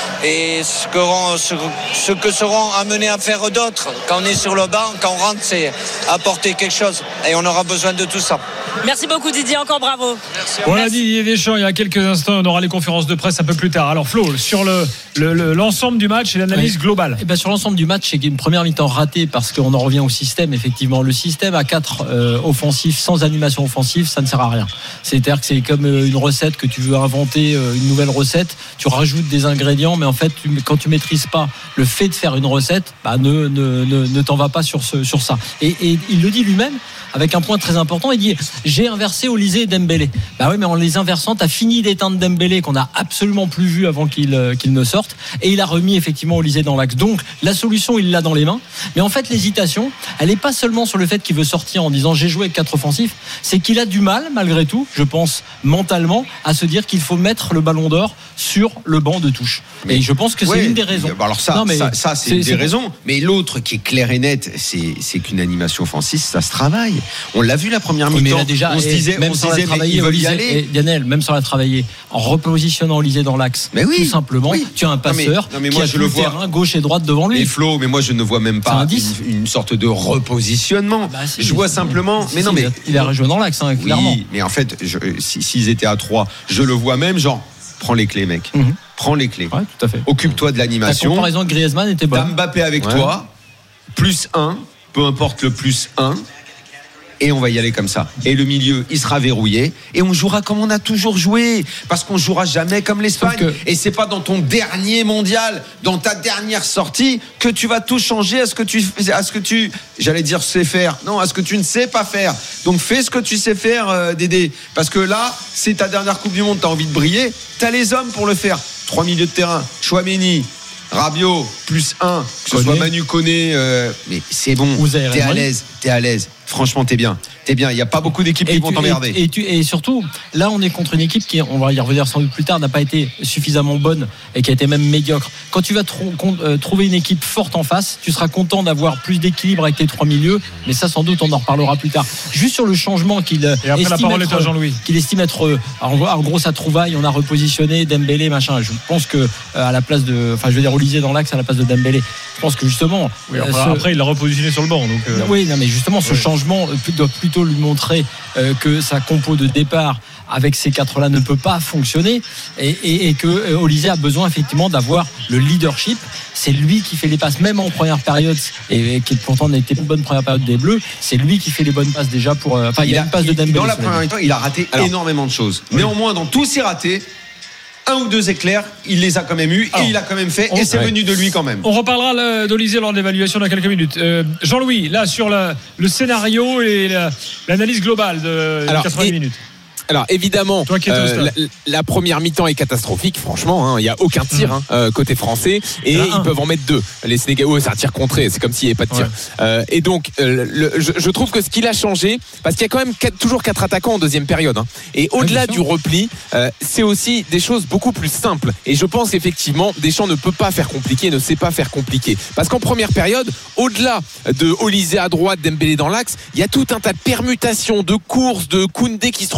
et ce que, ce, ce que seront amenés à faire d'autres. Quand on est sur le banc, quand on rentre, c'est apporter quelque chose et on aura besoin de tout ça. Merci beaucoup Didier, encore bravo. Merci. On l'a dit Didier Deschamps il y a quelques instants, on aura les conférences de presse un peu plus tard. Alors Flo, sur le, le, le, l'ensemble du match et l'analyse oui. globale. Et bien sur l'ensemble du match, c'est une première mi-temps ratée parce qu'on en revient au système. Effectivement, le système à quatre euh, offensifs sans animation offensive, ça ne sert à rien. C'est-à-dire que c'est comme une recette que tu veux inventer, une nouvelle recette, tu rajoutes des ingrédients, mais en fait, tu, quand tu maîtrises pas le fait de faire une recette, bah ne, ne, ne, ne t'en vas pas sur, ce, sur ça. Et, et il le dit lui-même avec un point très important, il dit j'ai inversé Olysée et Dembélé. Bah oui, mais en les inversant, t'as fini d'éteindre Dembélé qu'on n'a absolument plus vu avant qu'il, qu'il ne sorte, et il a remis effectivement Olysée dans l'axe. Donc la solution, il l'a dans les mains. Mais en fait, l'hésitation, elle n'est pas seulement sur le fait qu'il veut sortir en disant j'ai joué avec quatre offensifs, c'est qu'il a du mal malgré tout, je pense mentalement, à se dire qu'il faut mettre le ballon d'or sur le banc de touche. Mais et je pense que ouais, c'est une des raisons. Alors ça, non, mais ça, ça c'est, c'est une des c'est raisons. Bon. Mais l'autre qui est clair et net, c'est, c'est qu'une animation offensive, ça se travaille. On l'a vu la première oui, mi-temps. Déjà, on se disait, même on sans disait, la travailler, mais Olysée, y aller. Et Lionel, même sans la travailler, en repositionnant Olysée dans l'axe, mais oui, tout simplement, oui. tu as un passeur non mais, non mais moi, qui a je le vois. Terrain gauche et droite devant lui. Mais Flo, mais moi je ne vois même pas une, une sorte de repositionnement. Ah bah, si, je vois si, simplement. Si, mais si, non, mais il a rejoint dans l'axe, hein, clairement. Oui, mais en fait, je, si, s'ils étaient à trois, je le vois même, genre, prends les clés, mec. Mm-hmm. Prends les clés. Ouais, tout à fait. Occupe-toi de l'animation. La comparaison de Griezmann était bonne. Mbappé avec ouais. toi, plus un, peu importe le plus un. Et on va y aller comme ça. Et le milieu, il sera verrouillé. Et on jouera comme on a toujours joué. Parce qu'on jouera jamais comme l'Espagne. Que... Et c'est pas dans ton dernier mondial, dans ta dernière sortie, que tu vas tout changer à ce que tu, à ce que tu, j'allais dire sais faire. Non, à ce que tu ne sais pas faire. Donc fais ce que tu sais faire, euh, Dédé. Parce que là, c'est ta dernière Coupe du Monde, t'as envie de briller. T'as les hommes pour le faire. Trois milieux de terrain. Chouameni, Rabiot, plus un. Que ce Koné. Soit Manu Koné. Euh, mais c'est bon. T'es à l'aise. T'es à l'aise. Franchement, t'es bien. T'es bien. Il n'y a pas beaucoup d'équipes et qui tu, vont t'emmerder. Et, et, tu, et surtout, là, on est contre une équipe qui, on va y revenir sans doute plus tard, n'a pas été suffisamment bonne et qui a été même médiocre. Quand tu vas trou- con, euh, trouver une équipe forte en face, tu seras content d'avoir plus d'équilibre avec tes trois milieux. Mais ça, sans doute, on en reparlera plus tard. Juste sur le changement qu'il, et après, estime, la être, Jean-Louis. qu'il estime être, en, en gros, sa trouvaille. On a repositionné Dembélé, machin. Je pense que, euh, à la place de, enfin, je veux dire, Olysée dans l'axe à la place de Dembélé. Je pense que justement. Oui, après, ce, après, il l'a repositionné sur le banc. Donc, euh... Oui, non, mais justement, ce oui. changement doit plutôt lui montrer euh, que sa compo de départ avec ces quatre-là ne peut pas fonctionner et, et, et que euh, Olysée a besoin effectivement d'avoir le leadership. C'est lui qui fait les passes, même en première période, et, et qui pourtant n'était pas une bonne première période des Bleus. C'est lui qui fait les bonnes passes déjà pour. Enfin, euh, il, il a une passe de Dembélé. Dans la première mi-temps, il a raté Alors, énormément de choses. Oui. Néanmoins, dans tous ses ratés, un ou deux éclairs, il les a quand même eus et il a quand même fait, on, et c'est ouais. venu de lui quand même. On reparlera d'Olysée lors de l'évaluation dans quelques minutes. Euh, Jean-Louis, là sur la, le scénario et la, l'analyse globale de Alors, quatre-vingts et, minutes. Alors évidemment, euh, la, la première mi-temps est catastrophique. Franchement, il hein, n'y a aucun tir mmh. hein, euh, côté français et ils un. peuvent en mettre deux. Les Sénégalais, c'est un tir contré. C'est comme s'il n'y avait pas de tir. Ouais. Euh, et donc, euh, le, je, je trouve que ce qu'il a changé, parce qu'il y a quand même quatre, toujours quatre attaquants en deuxième période. Hein, et au-delà ouais, du repli, euh, c'est aussi des choses beaucoup plus simples. Et je pense effectivement, Deschamps ne peut pas faire compliqué, ne sait pas faire compliqué. Parce qu'en première période, au-delà de Olysée à droite, Dembélé dans l'axe, il y a tout un tas de permutations, de courses, de Koundé qui se retrouve avant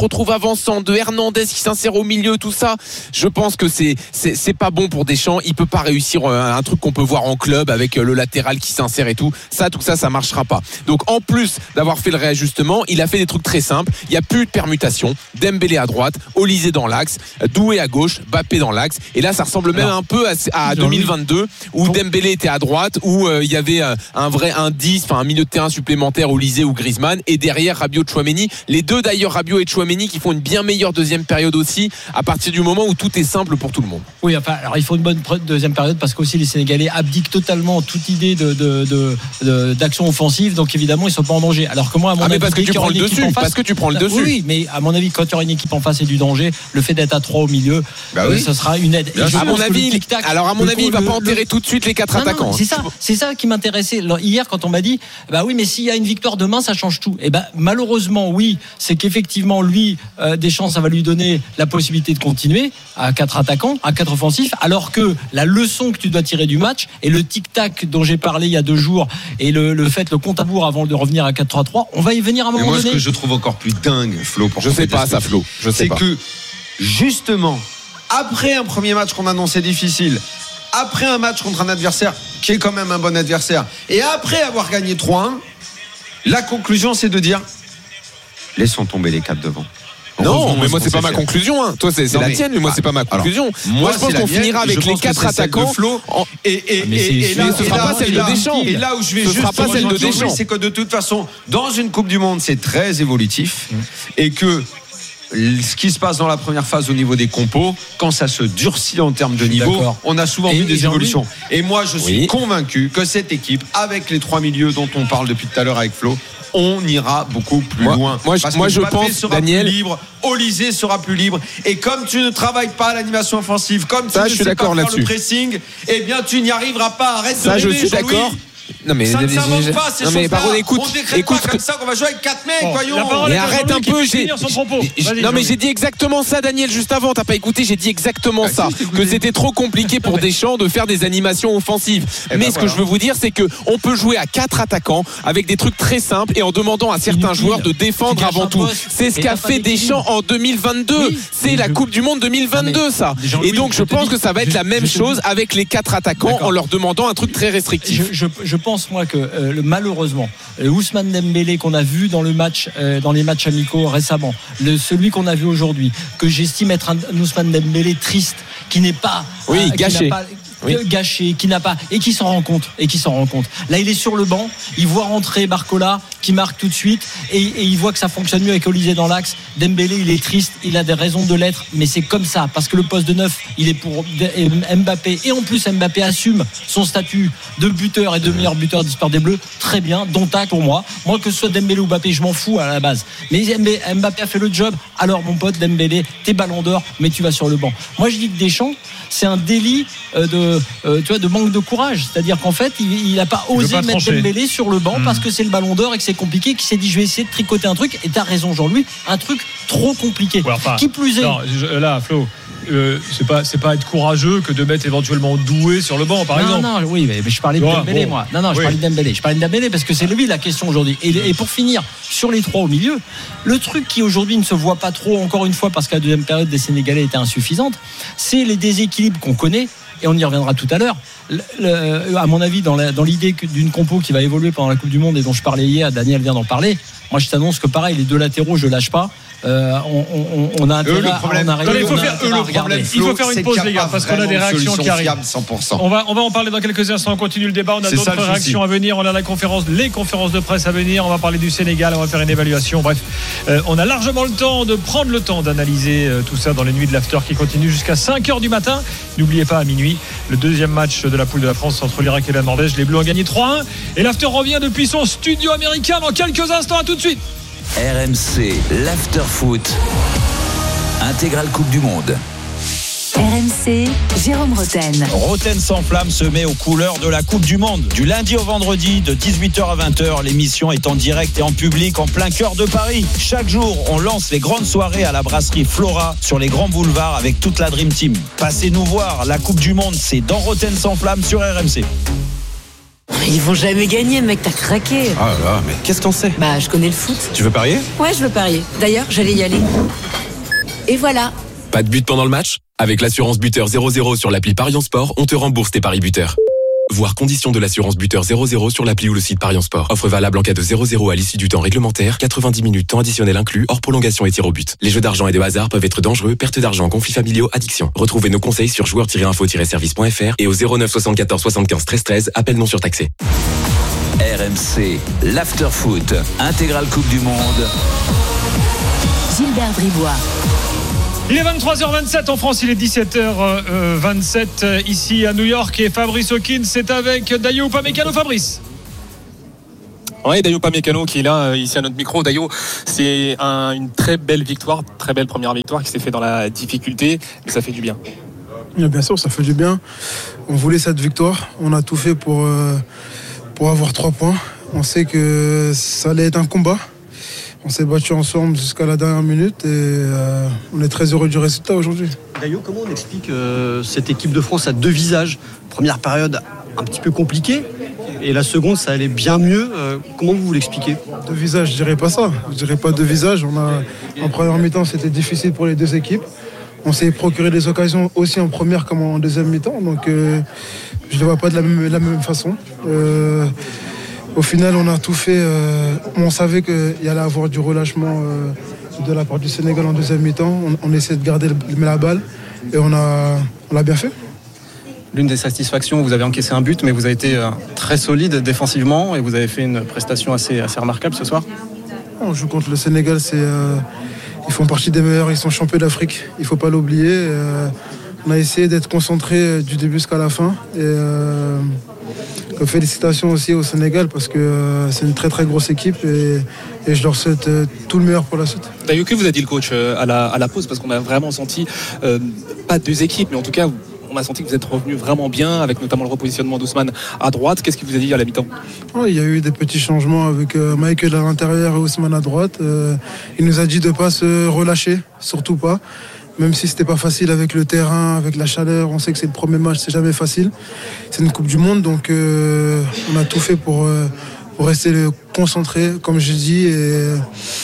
avant-centre, de Hernandez qui s'insère au milieu, tout ça. Je pense que c'est, c'est, c'est pas bon pour Deschamps. Il peut pas réussir un, un truc qu'on peut voir en club avec le latéral qui s'insère et tout. Ça, tout ça, ça marchera pas. Donc, en plus d'avoir fait le réajustement, il a fait des trucs très simples. Il y a plus de permutation. Dembélé à droite, Olysée dans l'axe, Doué à gauche, Mbappé dans l'axe. Et là, ça ressemble même Alors, un peu à, à deux mille vingt-deux où pour... Dembélé était à droite, où euh, il y avait euh, un vrai un dix, enfin un milieu de terrain supplémentaire, Olysée ou Griezmann, et derrière Rabiot, Tchouaméni. Les deux d'ailleurs, Rabiot et Tchouaméni, qui font une bien meilleure deuxième période aussi, à partir du moment où tout est simple pour tout le monde. Oui, enfin, alors il faut une bonne deuxième période parce qu'aussi les Sénégalais abdiquent totalement toute idée de, de, de, de d'action offensive, donc évidemment ils sont pas en danger. Alors que moi, à mon ah, avis, mais parce que tu prends le dessus, face, parce que tu prends le dessus. Oui, mais à mon avis, quand il y aura une équipe en face et du danger, le fait d'être à trois au milieu, bah oui. euh, ça sera une aide. À mon avis, tic-tac, alors à mon avis, il va le, pas enterrer le... tout de suite les quatre non, attaquants. Non, c'est ça, c'est ça qui m'intéressait hier quand on m'a dit, bah oui, mais s'il y a une victoire demain, ça change tout. Et ben malheureusement, oui, c'est qu'effectivement lui, euh, Deschamps, ça va lui donner la possibilité de continuer à quatre attaquants, à quatre offensifs, alors que la leçon que tu dois tirer du match et le tic-tac dont j'ai parlé il y a deux jours et le, le fait, le compte à bourre avant de revenir à quatre trois trois, on va y venir à un moment moi, donné. Ce que je trouve encore plus dingue, Flo, pour je sais pas ça, Flo, je sais c'est pas. que justement, après un premier match qu'on annonçait difficile, après un match contre un adversaire qui est quand même un bon adversaire, et après avoir gagné trois un, la conclusion c'est de dire laissons tomber les quatre devant. Non, mais moi c'est pas ma conclusion. Hein. Toi c'est, c'est non, la mais, tienne, mais moi c'est pas ma conclusion. Alors, moi, moi je pense qu'on finira avec les quatre attaquants. En... Et, et, et, et, et là, ce sera pas celle de Deschamps. Et là où je vais ce juste sera pas celle de Deschamps. C'est que de toute façon, dans une Coupe du Monde, c'est très évolutif mmh. et que ce qui se passe dans la première phase au niveau des compos, quand ça se durcit en termes de niveau, d'accord. on a souvent et, vu des évolutions. Et moi, je suis oui. convaincu que cette équipe, avec les trois milieux dont on parle depuis tout à l'heure avec Flo, on ira beaucoup plus moi, loin. Moi, parce moi que je Mbappé pense, sera Daniel, plus libre, Olysée sera plus libre. Et comme tu ne travailles pas à l'animation offensive, comme tu ça, ne je sais suis pas faire là-dessus. le pressing, eh bien, tu n'y arriveras pas. Arrête ça, de je rêver, suis d'accord. Non mais ça ne s'invente pas ces choses-là. Par écoute, on décrète écoute, pas comme ça qu'on va jouer avec quatre mecs, bon, voyons. Mais arrête un peu. J'ai, j'ai, non mais j'ai dit exactement ça, Daniel, juste avant. T'as pas écouté. J'ai dit exactement ah, ça, si, que c'était trop compliqué pour Deschamps de faire des animations offensives. Eh mais ben ce voilà. que je veux vous dire, c'est que on peut jouer à quatre attaquants avec des trucs très simples et en demandant à certains joueurs de défendre avant tout. C'est ce qu'a fait Deschamps en deux mille vingt-deux. Oui, c'est la Coupe du Monde deux mille vingt-deux, ça. Et donc je pense que ça va être la même chose avec les quatre attaquants en leur demandant un truc très restrictif. Je pense moi que le, malheureusement le Ousmane Dembélé qu'on a vu dans le match euh, dans les matchs amicaux récemment, le, celui qu'on a vu aujourd'hui, que j'estime être un, un Ousmane Dembélé triste, qui n'est pas oui euh, gâché qui n'a pas, oui. gâché, qui n'a pas et qui s'en rend compte et qui s'en rend compte. Là, il est sur le banc, il voit rentrer Barcola qui marque tout de suite et, et il voit que ça fonctionne mieux avec Olysée dans l'axe. Dembélé, il est triste, il a des raisons de l'être, mais c'est comme ça parce que le poste de neuf, il est pour Mbappé et en plus Mbappé assume son statut de buteur et de meilleur buteur d'histoire des Bleus. Très bien, dont acte pour moi. Moi que ce soit Dembélé ou Mbappé, je m'en fous à la base. Mais Mbappé a fait le job. Alors mon pote Dembélé, t'es ballon d'or, mais tu vas sur le banc. Moi je dis que Deschamps, c'est un délit de, euh, tu vois, de manque de courage. C'est-à-dire qu'en fait, il n'a pas osé mettre trancher. Dembélé sur le banc mmh. parce que c'est le ballon d'or et que c'est compliqué, qu'il s'est dit je vais essayer de tricoter un truc. Et t'as raison Jean-Louis, un truc trop compliqué. Ouais, enfin, qui plus est. Non, je, là, Flo. Euh, c'est pas c'est pas être courageux que de mettre éventuellement Doué sur le banc par non, exemple. Non non oui mais, mais je parlais de Dembélé bon. moi. Non non je oui. parlais de Dembélé. Je parlais de Dembélé parce que c'est lui la question aujourd'hui. Et, et pour finir sur les trois au milieu, le truc qui aujourd'hui ne se voit pas trop encore une fois parce que la deuxième période des Sénégalais était insuffisante, c'est les déséquilibres qu'on connaît. Et on y reviendra tout à l'heure. Le, le, à mon avis, dans, la, dans l'idée d'une compo qui va évoluer pendant la Coupe du Monde et dont je parlais hier, Daniel vient d'en parler. Moi, je t'annonce que pareil, les deux latéraux, je lâche pas. Euh, on, on, on a intérêt à regarder. Il faut faire eux, le problème, Flo, il faut faire une pause, les gars, parce qu'on a des réactions qui arrivent. cent pour cent. On va, on va en parler dans quelques instants. On continue le débat. On a c'est d'autres ça, réactions à venir. On a la conférence, les conférences de presse à venir. On va parler du Sénégal. On va faire une évaluation. Bref, euh, on a largement le temps de prendre le temps d'analyser euh, tout ça dans les nuits de l'after qui continue jusqu'à cinq heures du matin. N'oubliez pas à minuit le deuxième match de la poule de la France entre l'Irak et la Norvège. Les Bleus ont gagné trois un. Et l'after revient depuis son studio américain dans quelques instants. À tout de suite. R M C, l'after-foot, intégrale Coupe du Monde. R M C, Jérôme Roten. Roten sans flamme se met aux couleurs de la Coupe du Monde. Du lundi au vendredi, de dix-huit heures à vingt heures, l'émission est en direct et en public en plein cœur de Paris. Chaque jour, on lance les grandes soirées à la brasserie Flora sur les grands boulevards avec toute la Dream Team. Passez nous voir, la Coupe du Monde, c'est dans Roten sans flamme sur R M C. Ils vont jamais gagner, mec, t'as craqué. Ah là, mais qu'est-ce que t'en sais? Bah, je connais le foot. Tu veux parier? Ouais, je veux parier. D'ailleurs, j'allais y aller. Et voilà. Pas de but pendant le match ? Avec l'assurance buteur zéro zéro sur l'appli Paris en Sport, on te rembourse tes paris buteurs. Voir conditions de l'assurance buteur zéro zéro sur l'appli ou le site Paris en Sport. Offre valable en cas de zéro zéro à l'issue du temps réglementaire, quatre-vingt-dix minutes temps additionnel inclus, hors prolongation et tir au but. Les jeux d'argent et de hasard peuvent être dangereux, perte d'argent, conflits familiaux, addiction. Retrouvez nos conseils sur joueurs tiret info tiret service point f r et au zéro neuf soixante-quatorze soixante-quinze treize treize, appel non surtaxé. R M C, l'after-foot, intégrale Coupe du Monde. Gilbert Bribois. Il est vingt-trois heures vingt-sept en France, il est dix-sept heures vingt-sept ici à New York et Fabrice Hawkins c'est avec Dayo Upamecano. Fabrice. Oui, Dayo Upamecano qui est là ici à notre micro. Dayo, c'est un, une très belle victoire, très belle première victoire qui s'est fait dans la difficulté, mais ça fait du bien. Bien sûr, ça fait du bien. On voulait cette victoire, on a tout fait pour, pour avoir trois points. On sait que ça allait être un combat. On s'est battu ensemble jusqu'à la dernière minute et euh, on est très heureux du résultat aujourd'hui. Dayo, comment on explique euh, cette équipe de France à deux visages ? Première période un petit peu compliquée et la seconde ça allait bien mieux. Euh, comment vous, vous l'expliquez ? Deux visages, je dirais pas ça. Je dirais pas deux visages. On a, en première mi-temps, c'était difficile pour les deux équipes. On s'est procuré des occasions aussi en première comme en deuxième mi-temps. Donc euh, je ne le vois pas de la même, la même façon. Euh, Au final, on a tout fait. Euh, on savait qu'il y allait avoir du relâchement euh, de la part du Sénégal en deuxième mi-temps. On, on essaie de garder le, la balle et on a, on l'a bien fait. L'une des satisfactions, vous avez encaissé un but, mais vous avez été euh, très solide défensivement et vous avez fait une prestation assez, assez remarquable ce soir. On joue contre le Sénégal. C'est, euh, ils font partie des meilleurs. Ils sont champions d'Afrique. Il ne faut pas l'oublier. Euh, on a essayé d'être concentré du début jusqu'à la fin. Et, euh, félicitations aussi au Sénégal parce que euh, c'est une très très grosse équipe et, et je leur souhaite euh, tout le meilleur pour la suite. D'ailleurs, que vous a dit le coach euh, à, la, à la pause parce qu'on a vraiment senti, euh, pas deux équipes, mais en tout cas, on a senti que vous êtes revenu vraiment bien avec notamment le repositionnement d'Ousmane à droite. Qu'est-ce qu'il vous a dit à la mi-temps ? Oh, il y a eu des petits changements avec euh, Michael à l'intérieur et Ousmane à droite. Euh, il nous a dit de ne pas se relâcher, surtout pas. Même si c'était pas facile avec le terrain, avec la chaleur, on sait que c'est le premier match, c'est jamais facile. C'est une Coupe du Monde, donc euh, on a tout fait pour, euh, pour rester concentré, comme je dis. Et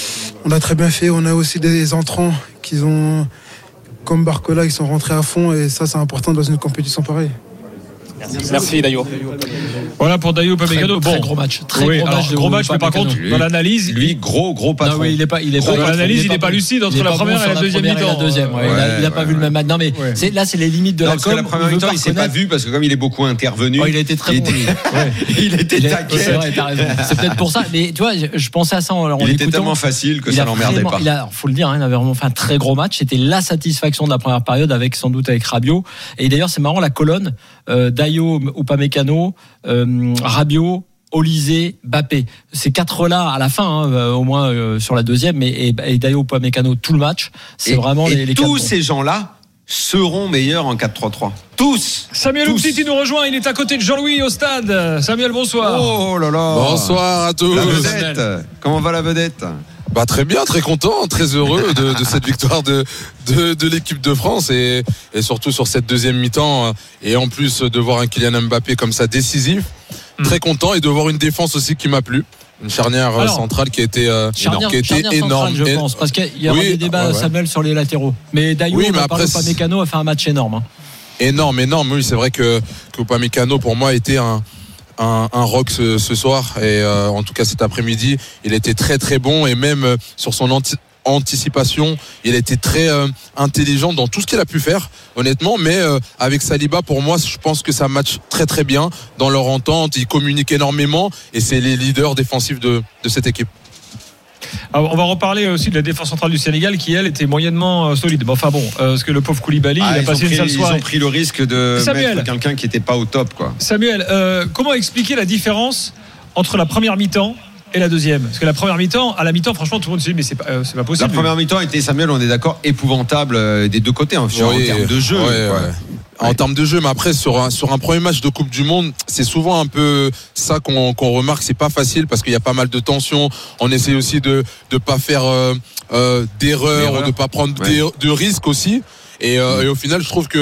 on a très bien fait. On a aussi des entrants qui ont, comme Barcola, ils sont rentrés à fond et ça, c'est important dans une compétition pareille. Merci, Merci Dayo. Voilà pour Dayo Upamecano. Très, très gros match. Très oui, gros alors, match. Gros match, mais par contre, dans l'analyse, lui, gros gros patron. Non, oui, il est pas, il est gros pas. Dans l'analyse, il n'est pas lucide entre la première et la deuxième mi-temps. La deuxième, ouais, ouais, il n'a ouais, pas ouais, vu le même match. Non, mais ouais. c'est, là, c'est les limites de non, la com. La première mi-temps, il s'est pas vu parce que comme il est beaucoup intervenu. Oh, il a été très il bon. Était, il était taquet. C'est vrai, t'as raison. C'est peut-être pour ça. Mais tu vois, je pensais à ça en Il était tellement facile que ça l'emmerdait pas. Il a, faut le dire, il avait vraiment fait un très gros match. C'était la satisfaction de la première période avec sans doute avec Rabiot. Et d'ailleurs, c'est marrant la colonne Dayo Upamecano. Euh, Rabiot, Olysée, Mbappé. Ces quatre-là à la fin, hein, au moins euh, sur la deuxième, mais, et, et Dayo Upamecano tout le match. C'est et, vraiment et les, les tous ces gens-là seront meilleurs en quatre trois trois. Tous. Samuel Umtiti nous rejoint. Il est à côté de Jean-Louis au stade. Samuel, bonsoir. Oh là là. Bonsoir à tous. La vedette. Comment va la vedette ? Bah très bien, très content, très heureux de, de cette victoire de, de, de l'équipe de France et, et surtout sur cette deuxième mi-temps et en plus de voir un Kylian Mbappé comme ça décisif, mmh. très content et de voir une défense aussi qui m'a plu. Une charnière Alors, centrale qui a été, euh, charnière, qui a été énorme. Centrale, je pense, parce qu'il y a oui, des débats, ouais, ouais. Samuel, sur les latéraux. Mais Dayo, oui, Upamecano a fait un match énorme. Hein. Énorme, énorme. Oui, c'est vrai que, que Upamecano, pour moi, était un, un, un rock ce, ce soir. Et euh, en tout cas, cet après-midi, il était très, très bon. Et même euh, sur son anti- anticipation, il a été très euh, intelligent dans tout ce qu'il a pu faire, honnêtement. Mais euh, avec Saliba, pour moi, je pense que ça match très, très bien dans leur entente. Ils communiquent énormément et c'est les leaders défensifs de, de cette équipe. Alors, on va reparler aussi de la défense centrale du Sénégal qui, elle, était moyennement euh, solide. Bon, enfin bon, euh, parce que le pauvre Koulibaly, ah, il a passé pris, une sale soirée. Ils ont pris le risque de Samuel, mettre quelqu'un qui n'était pas au top, quoi. Samuel, euh, comment expliquer la différence entre la première mi-temps et la deuxième? Parce que la première mi-temps, à la mi-temps, franchement, tout le monde se dit mais c'est pas, euh, c'est pas possible. La première mi-temps était, Samuel, on est d'accord, épouvantable euh, des deux côtés, hein, oui, en termes de jeu. Ouais, ouais. Ouais. En termes de jeu, mais après sur un, sur un premier match de Coupe du Monde, c'est souvent un peu ça qu'on, qu'on remarque. C'est pas facile parce qu'il y a pas mal de tensions. On essaie aussi de de pas faire euh, euh, d'erreurs, ou de pas prendre ouais. des, de risques aussi. Et, euh, mmh. et au final, je trouve que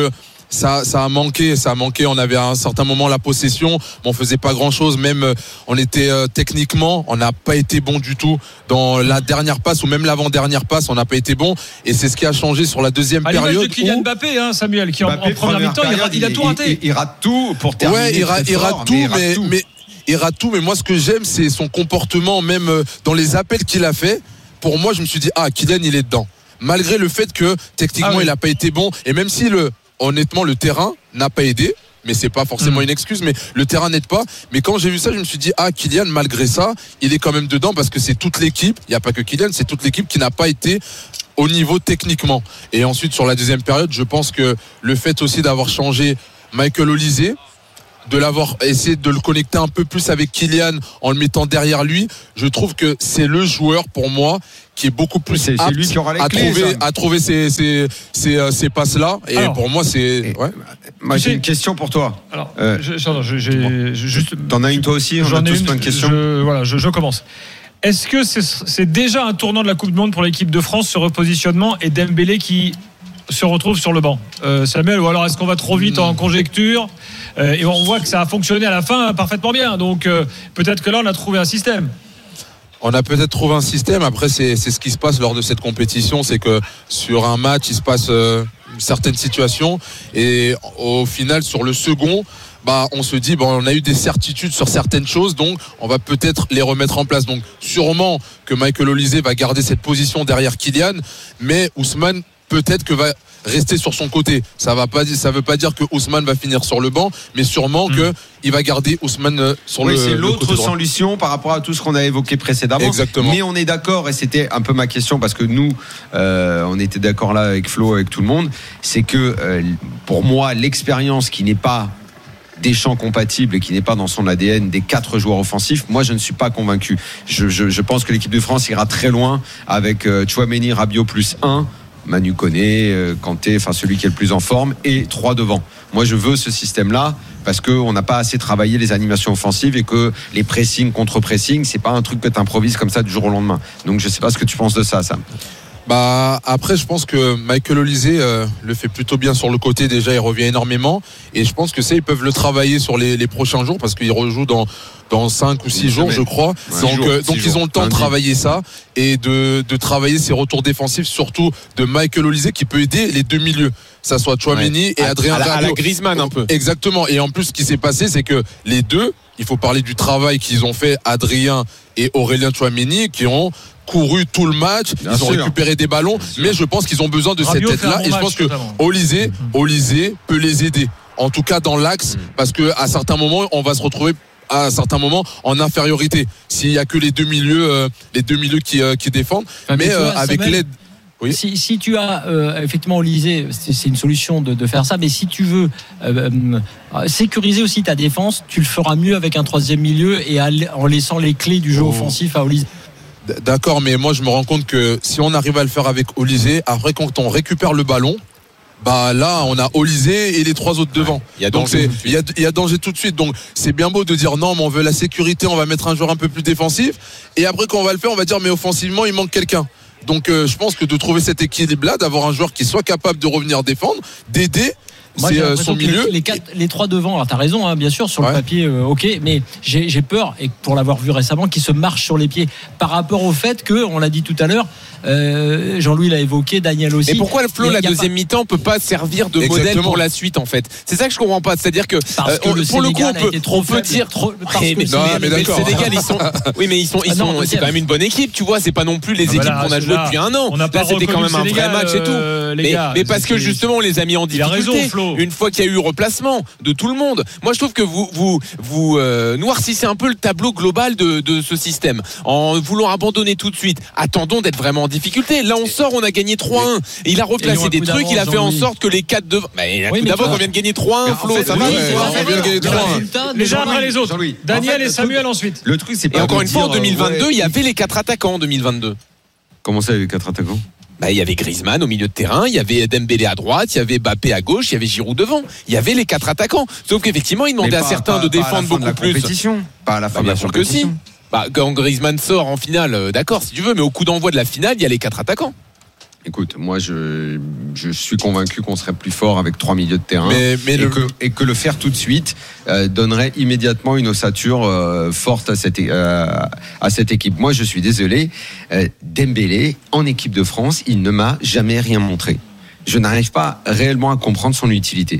ça, ça a manqué, ça a manqué. On avait à un certain moment la possession, mais on faisait pas grand chose. Même, euh, on était euh, techniquement, on n'a pas été bon du tout dans la dernière passe ou même l'avant-dernière passe. On n'a pas été bon, et c'est ce qui a changé sur la deuxième à période. De Kylian où... Mbappé, hein, Samuel, qui Mbappé, en, en première mi-temps, il, il, il a tout raté. Il, il rate tout pour terminer. Ouais, il, ra, il rate tout, mais, il rate mais, tout. mais il rate tout. Mais moi, ce que j'aime, c'est son comportement, même dans les appels qu'il a fait. Pour moi, je me suis dit, ah, Kylian, il est dedans. Malgré le fait que techniquement, ah oui. il n'a pas été bon, et même si le, honnêtement, le terrain n'a pas aidé. Mais c'est pas forcément mmh. une excuse, mais le terrain n'aide pas. Mais quand j'ai vu ça, je me suis dit, ah, Kylian, malgré ça, il est quand même dedans, parce que c'est toute l'équipe. Il n'y a pas que Kylian, c'est toute l'équipe qui n'a pas été au niveau techniquement. Et ensuite, sur la deuxième période, je pense que le fait aussi d'avoir changé Michael Olise, de l'avoir essayé de le connecter un peu plus avec Kylian en le mettant derrière lui, je trouve que c'est le joueur pour moi qui est beaucoup plus c'est, apte c'est lui qui aura les à, clés, trouver, à trouver ces, ces, ces, ces passes-là. Et alors, pour moi, c'est... Ouais. Moi, j'ai une question pour toi. Alors, euh, je, je, j'ai, juste, t'en as une toi aussi? J'en on a ai tous une, plein de questions. Je, voilà, je, je commence. Est-ce que c'est, c'est déjà un tournant de la Coupe du Monde pour l'équipe de France, ce repositionnement, et Dembélé qui se retrouve sur le banc, euh, Samuel, ou alors est-ce qu'on va trop vite en conjecture, euh, et on voit que ça a fonctionné à la fin parfaitement bien, donc euh, peut-être que là on a trouvé un système. On a peut-être trouvé un système. Après, c'est, c'est ce qui se passe lors de cette compétition, c'est que sur un match il se passe euh, certaines situations, et au final sur le second, bah, on se dit bon, on a eu des certitudes sur certaines choses, donc on va peut-être les remettre en place. Donc sûrement que Michael Olise va garder cette position derrière Kylian, mais Ousmane peut-être que va rester sur son côté. Ça va pas, ça veut pas dire que Ousmane va finir sur le banc, mais sûrement mmh. que il va garder Ousmane sur oui, le. Oui, c'est le l'autre solution par rapport à tout ce qu'on a évoqué précédemment. Exactement. Mais on est d'accord, et c'était un peu ma question, parce que nous, euh, on était d'accord là avec Flo, avec tout le monde, c'est que euh, pour moi, l'expérience qui n'est pas Deschamps compatible et qui n'est pas dans son A D N des quatre joueurs offensifs, moi je ne suis pas convaincu. Je, je, je pense que l'équipe de France ira très loin avec euh, Tchouaméni, Rabiot plus un, Manu Koné, euh, Kanté, enfin celui qui est le plus en forme, et trois devant. Moi je veux ce système-là parce qu'on n'a pas assez travaillé les animations offensives et que les pressings contre pressing, c'est pas un truc que tu improvises comme ça du jour au lendemain. Donc je sais pas ce que tu penses de ça, Sam. Bah après je pense que Michael Olise euh, le fait plutôt bien sur le côté, déjà il revient énormément, et je pense que ça ils peuvent le travailler sur les, les prochains jours, parce qu'il rejoue dans dans cinq ou six jours je crois, ouais, donc, jours, euh, donc ils ont le temps de travailler ça et de, de travailler ses retours défensifs, surtout de Michael Olise qui peut aider les deux milieux, ça soit Tchouaméni ouais. et Adrien à, à, Rabiot. à la Griezmann un peu. Exactement, et en plus ce qui s'est passé c'est que les deux, il faut parler du travail qu'ils ont fait, Adrien et Aurélien Tchouaméni, qui ont couru tout le match, bien ils sûr. ont récupéré des ballons, mais je pense qu'ils ont besoin de Rabiot cette aide-là, bon et je pense que Olise, Olise peut les aider, en tout cas dans l'axe, mmh. parce que à certains moments, on va se retrouver à un certain moment en infériorité s'il y a que les deux milieux, euh, les deux milieux qui, euh, qui défendent, ah, mais, mais toi, euh, avec Samuel, l'aide. Oui. Si, si tu as euh, effectivement Olise, c'est, c'est une solution de, de faire ça, mais si tu veux euh, euh, sécuriser aussi ta défense, tu le feras mieux avec un troisième milieu et à, en laissant les clés du jeu oh. offensif à Olise. D'accord, mais moi je me rends compte que si on arrive à le faire avec Olise, après quand on récupère le ballon, bah là on a Olise et les trois autres devant. Il y a donc c'est il y a, il y a danger tout de suite. Donc c'est bien beau de dire non, mais on veut la sécurité, on va mettre un joueur un peu plus défensif. Et après quand on va le faire, on va dire mais offensivement il manque quelqu'un. Donc euh, je pense que de trouver cet équilibre-là, d'avoir un joueur qui soit capable de revenir défendre, d'aider. Moi, c'est euh, son milieu. Les, les, quatre, les trois devant, alors t'as raison, hein, bien sûr, sur ouais. le papier, euh, ok, mais j'ai, j'ai peur, et pour l'avoir vu récemment, qu'il se marche sur les pieds par rapport au fait que, on l'a dit tout à l'heure, euh, Jean-Louis l'a évoqué, Daniel aussi. Mais pourquoi le Flo, la deuxième pas... mi-temps, peut pas servir de Exactement. modèle pour la suite, en fait? C'est ça que je comprends pas. C'est-à-dire que, parce que euh, le pour le coup, on peut, on peut dire trop. Mais, mais, non, mais, mais le Sénégal, ils sont. Oui, mais ils sont, ils sont. Ah non, c'est quand même une bonne équipe, tu vois. C'est pas non plus les équipes qu'on a jouées depuis un an. Là, c'était quand même un vrai match et tout. Mais parce que justement, on les a mis en difficulté. Une fois qu'il y a eu replacement de tout le monde. Moi, je trouve que vous vous vous euh, noircissez un peu le tableau global de, de ce système en voulant abandonner tout de suite. Attendons d'être vraiment en difficulté. Là, on sort, on a gagné trois un. Et il a replacé des trucs, il a fait en sorte que les quatre devant. Mais oui, d'abord, on vient de gagner trois un, Flo. Ça va. On vient de gagner trois un. Les uns après les autres. Daniel et Samuel ensuite. Le truc, c'est pas. Et encore une fois, en deux mille vingt-deux, il y avait les quatre attaquants en deux mille vingt-deux. Comment ça, les quatre attaquants? Bah, il y avait Griezmann au milieu de terrain, il y avait Dembélé à droite, il y avait Mbappé à gauche, il y avait Giroud devant. Il y avait les quatre attaquants. Sauf qu'effectivement, ils demandaient à certains pas, de défendre beaucoup plus. Pas à la fin bah, de la bien sûr compétition. que si. Bah, quand Griezmann sort en finale, euh, d'accord, si tu veux, mais au coup d'envoi de la finale, il y a les quatre attaquants. Écoute, moi je, je suis convaincu qu'on serait plus fort avec trois milieux de terrain mais, mais et, le... que, et que le faire tout de suite euh, donnerait immédiatement une ossature euh, forte à cette, euh, à cette équipe. Moi je suis désolé, euh, Dembélé en équipe de France, il ne m'a jamais rien montré. Je n'arrive pas réellement à comprendre son utilité.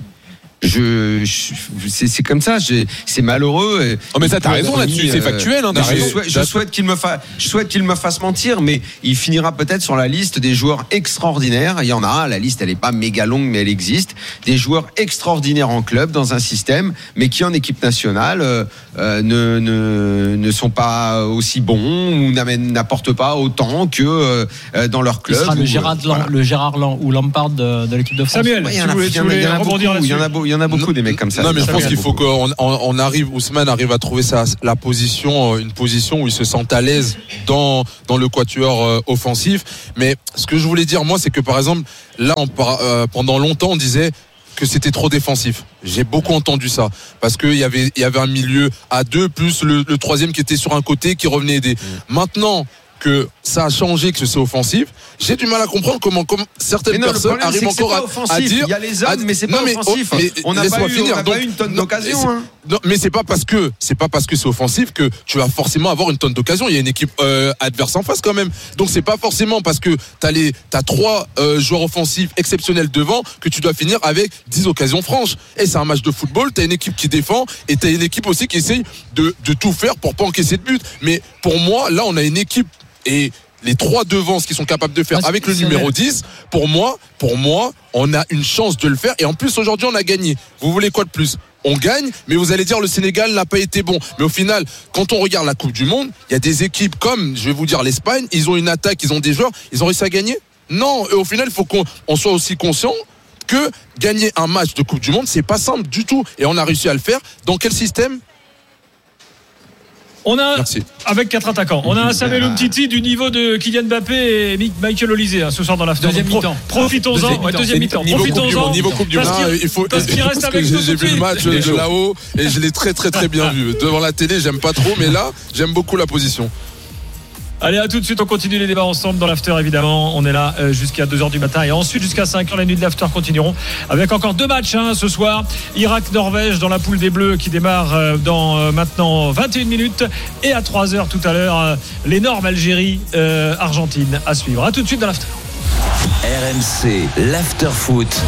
Je, je c'est, c'est comme ça, j'ai, c'est malheureux. Oh mais ça t'as raison là-dessus, c'est factuel. Hein, je, souhaite, je souhaite qu'il me fasse, je souhaite qu'il me fasse mentir, mais il finira peut-être sur la liste des joueurs extraordinaires. Il y en a, la liste elle est pas méga longue, mais elle existe. Des joueurs extraordinaires en club, dans un système, mais qui en équipe nationale euh, ne, ne ne sont pas aussi bons ou n'apportent pas autant que euh, dans leur club. Il sera le ou, Gérard, voilà. le Gérard Lang, ou Lampard de, de l'équipe de France. Samuel, ouais, il y tu en a, voulais, il y tu en a, voulais il y en a rebondir beaucoup, il y en a, là-dessus. il y en a beaucoup des mecs comme ça. Non, mais je pense Ça, qu'il faut qu'on on, on arrive, Ousmane arrive à trouver sa, la position, une position où il se sent à l'aise dans, dans le quatuor euh, offensif. Mais ce que je voulais dire, moi, c'est que par exemple, là, on, euh, pendant longtemps, on disait que c'était trop défensif. J'ai beaucoup entendu ça. Parce qu'il y avait, il y avait un milieu à deux, plus le, le troisième qui était sur un côté, qui revenait aider. Mmh. Maintenant que ça a changé, que c'est offensif, j'ai du mal à comprendre comment, comment certaines non, personnes problème, arrivent encore à, à dire. Il y a les hommes, à, mais c'est non, pas mais, offensif. Oh, mais, on n'a pas, eu, finir. on a Donc, pas eu une tonne non, d'occasions. Hein. Non, mais c'est pas parce que c'est pas parce que c'est offensif que tu vas forcément avoir une tonne d'occasions. Il y a une équipe euh, adverse en face quand même. Donc c'est pas forcément parce que t'as les t'as trois euh, joueurs offensifs exceptionnels devant que tu dois finir avec dix occasions franches. Et c'est un match de football. T'as une équipe qui défend et t'as une équipe aussi qui essaye de de tout faire pour pas encaisser de but. Mais pour moi, là, on a une équipe et les trois devants, ce qu'ils sont capables de faire ah, avec le numéro dix, pour moi, pour moi, on a une chance de le faire. Et en plus, aujourd'hui, on a gagné. Vous voulez quoi de plus ? On gagne, mais vous allez dire le Sénégal n'a pas été bon. Mais au final, quand on regarde la Coupe du Monde, il y a des équipes comme, je vais vous dire, l'Espagne, ils ont une attaque, ils ont des joueurs, ils ont réussi à gagner ? Non. Et au final, il faut qu'on on soit aussi conscient que gagner un match de Coupe du Monde, c'est pas simple du tout. Et on a réussi à le faire. Dans quel système ? On a, Merci. avec quatre attaquants, on a un Samuel Umtiti du niveau de Kylian Mbappé et Michael Olise hein, ce soir dans l'after. Deuxième Pro, mi-temps. Profitons-en. Deuxième, ouais, deuxième mi-temps. Niveau Profitons-en. Coupe du Monde, niveau Coupe du Monde. Il faut, parce qu'il reste parce avec que nous. J'ai vu le match de là-haut et je l'ai très très très bien vu. Devant la télé, j'aime pas trop, mais là, j'aime beaucoup la position. Allez, à tout de suite, on continue les débats ensemble dans l'after évidemment. On est là euh, jusqu'à deux heures du matin et ensuite jusqu'à cinq heures, la nuit de l'after continueront avec encore deux matchs hein, ce soir. Irak-Norvège dans la poule des Bleus qui démarre euh, dans euh, maintenant vingt et une minutes et à trois heures tout à l'heure, euh, l'énorme Algérie-Argentine euh, à suivre. À tout de suite dans l'after. R M C, l'after foot.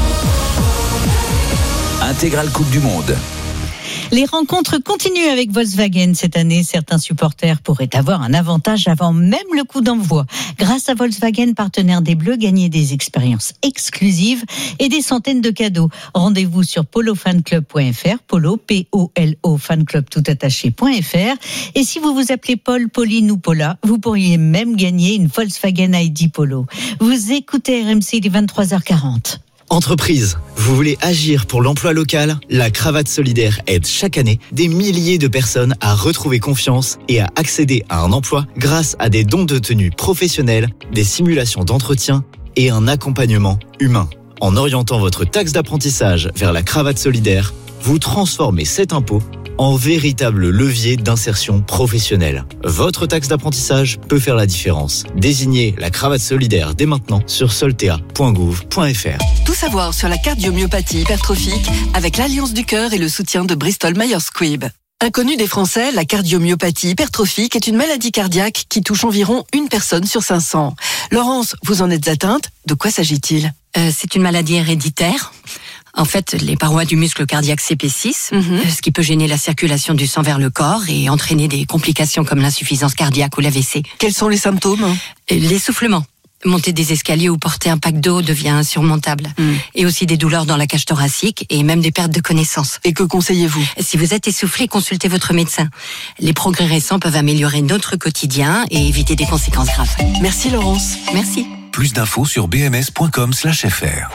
Intégrale Coupe du Monde. Les rencontres continuent avec Volkswagen cette année. Certains supporters pourraient avoir un avantage avant même le coup d'envoi. Grâce à Volkswagen, partenaire des Bleus, gagnez des expériences exclusives et des centaines de cadeaux. Rendez-vous sur polo fan club point f r, polo, P O L O, fanclub tout attaché point f r. Et si vous vous appelez Paul, Pauline ou Paula, vous pourriez même gagner une Volkswagen I D Polo. Vous écoutez R M C, il est vingt-trois heures quarante. Entreprise, vous voulez agir pour l'emploi local ? La Cravate Solidaire aide chaque année des milliers de personnes à retrouver confiance et à accéder à un emploi grâce à des dons de tenue professionnels, des simulations d'entretien et un accompagnement humain. En orientant votre taxe d'apprentissage vers la Cravate Solidaire, vous transformez cet impôt en véritable levier d'insertion professionnelle. Votre taxe d'apprentissage peut faire la différence. Désignez la Cravate Solidaire dès maintenant sur soltea point gouv point f r. Tout savoir sur la cardiomyopathie hypertrophique avec l'Alliance du Cœur et le soutien de Bristol Myers Squibb. Inconnue des Français, la cardiomyopathie hypertrophique est une maladie cardiaque qui touche environ une personne sur cinq cents. Laurence, vous en êtes atteinte ? De quoi s'agit-il ? euh, C'est une maladie héréditaire. En fait, les parois du muscle cardiaque s'épaississent, mm-hmm. ce qui peut gêner la circulation du sang vers le corps et entraîner des complications comme l'insuffisance cardiaque ou l'A V C. Quels sont les symptômes ? L'essoufflement. Monter des escaliers ou porter un pack d'eau devient insurmontable. Mm. Et aussi des douleurs dans la cage thoracique et même des pertes de connaissance. Et que conseillez-vous ? Si vous êtes essoufflé, consultez votre médecin. Les progrès récents peuvent améliorer notre quotidien et éviter des conséquences graves. Merci Laurence. Merci. Plus d'infos sur b m s point com slash f r.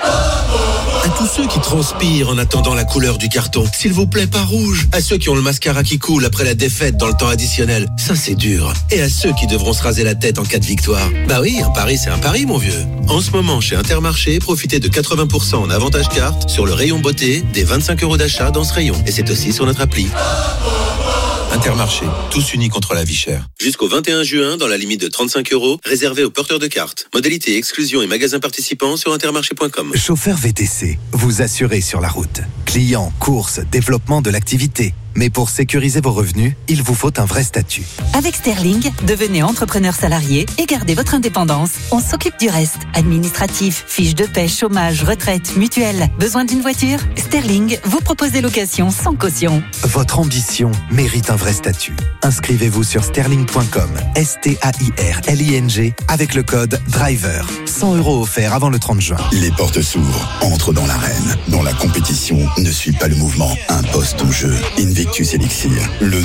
À tous ceux qui transpirent en attendant la couleur du carton, s'il vous plaît, pas rouge. À ceux qui ont le mascara qui coule après la défaite dans le temps additionnel, ça c'est dur. Et à ceux qui devront se raser la tête en cas de victoire. Bah oui, un pari c'est un pari, mon vieux. En ce moment, chez Intermarché, profitez de quatre-vingts pour cent en avantage carte sur le rayon beauté des vingt-cinq euros d'achat dans ce rayon. Et c'est aussi sur notre appli. Intermarché, tous unis contre la vie chère. Jusqu'au vingt et un juin, dans la limite de trente-cinq euros, réservé aux porteurs de cartes. Modalité, exclusion et magasins participants sur intermarché point com. Chauffeur V T C, vous assurez sur la route. Clients, courses, développement de l'activité. Mais pour sécuriser vos revenus, il vous faut un vrai statut. Avec Sterling, devenez entrepreneur salarié et gardez votre indépendance. On s'occupe du reste. Administratif, fiches de paie, chômage, retraite, mutuelle. Besoin d'une voiture ? Sterling vous propose des locations sans caution. Votre ambition mérite un vrai statut. Inscrivez-vous sur sterling point com, S T A I R L I N G, avec le code DRIVER. cent euros offerts avant le trente juin. Les portes s'ouvrent, entre dans l'arène. Dans la compétition, ne suit pas le mouvement, impose ton jeu. Invictus Elixir, le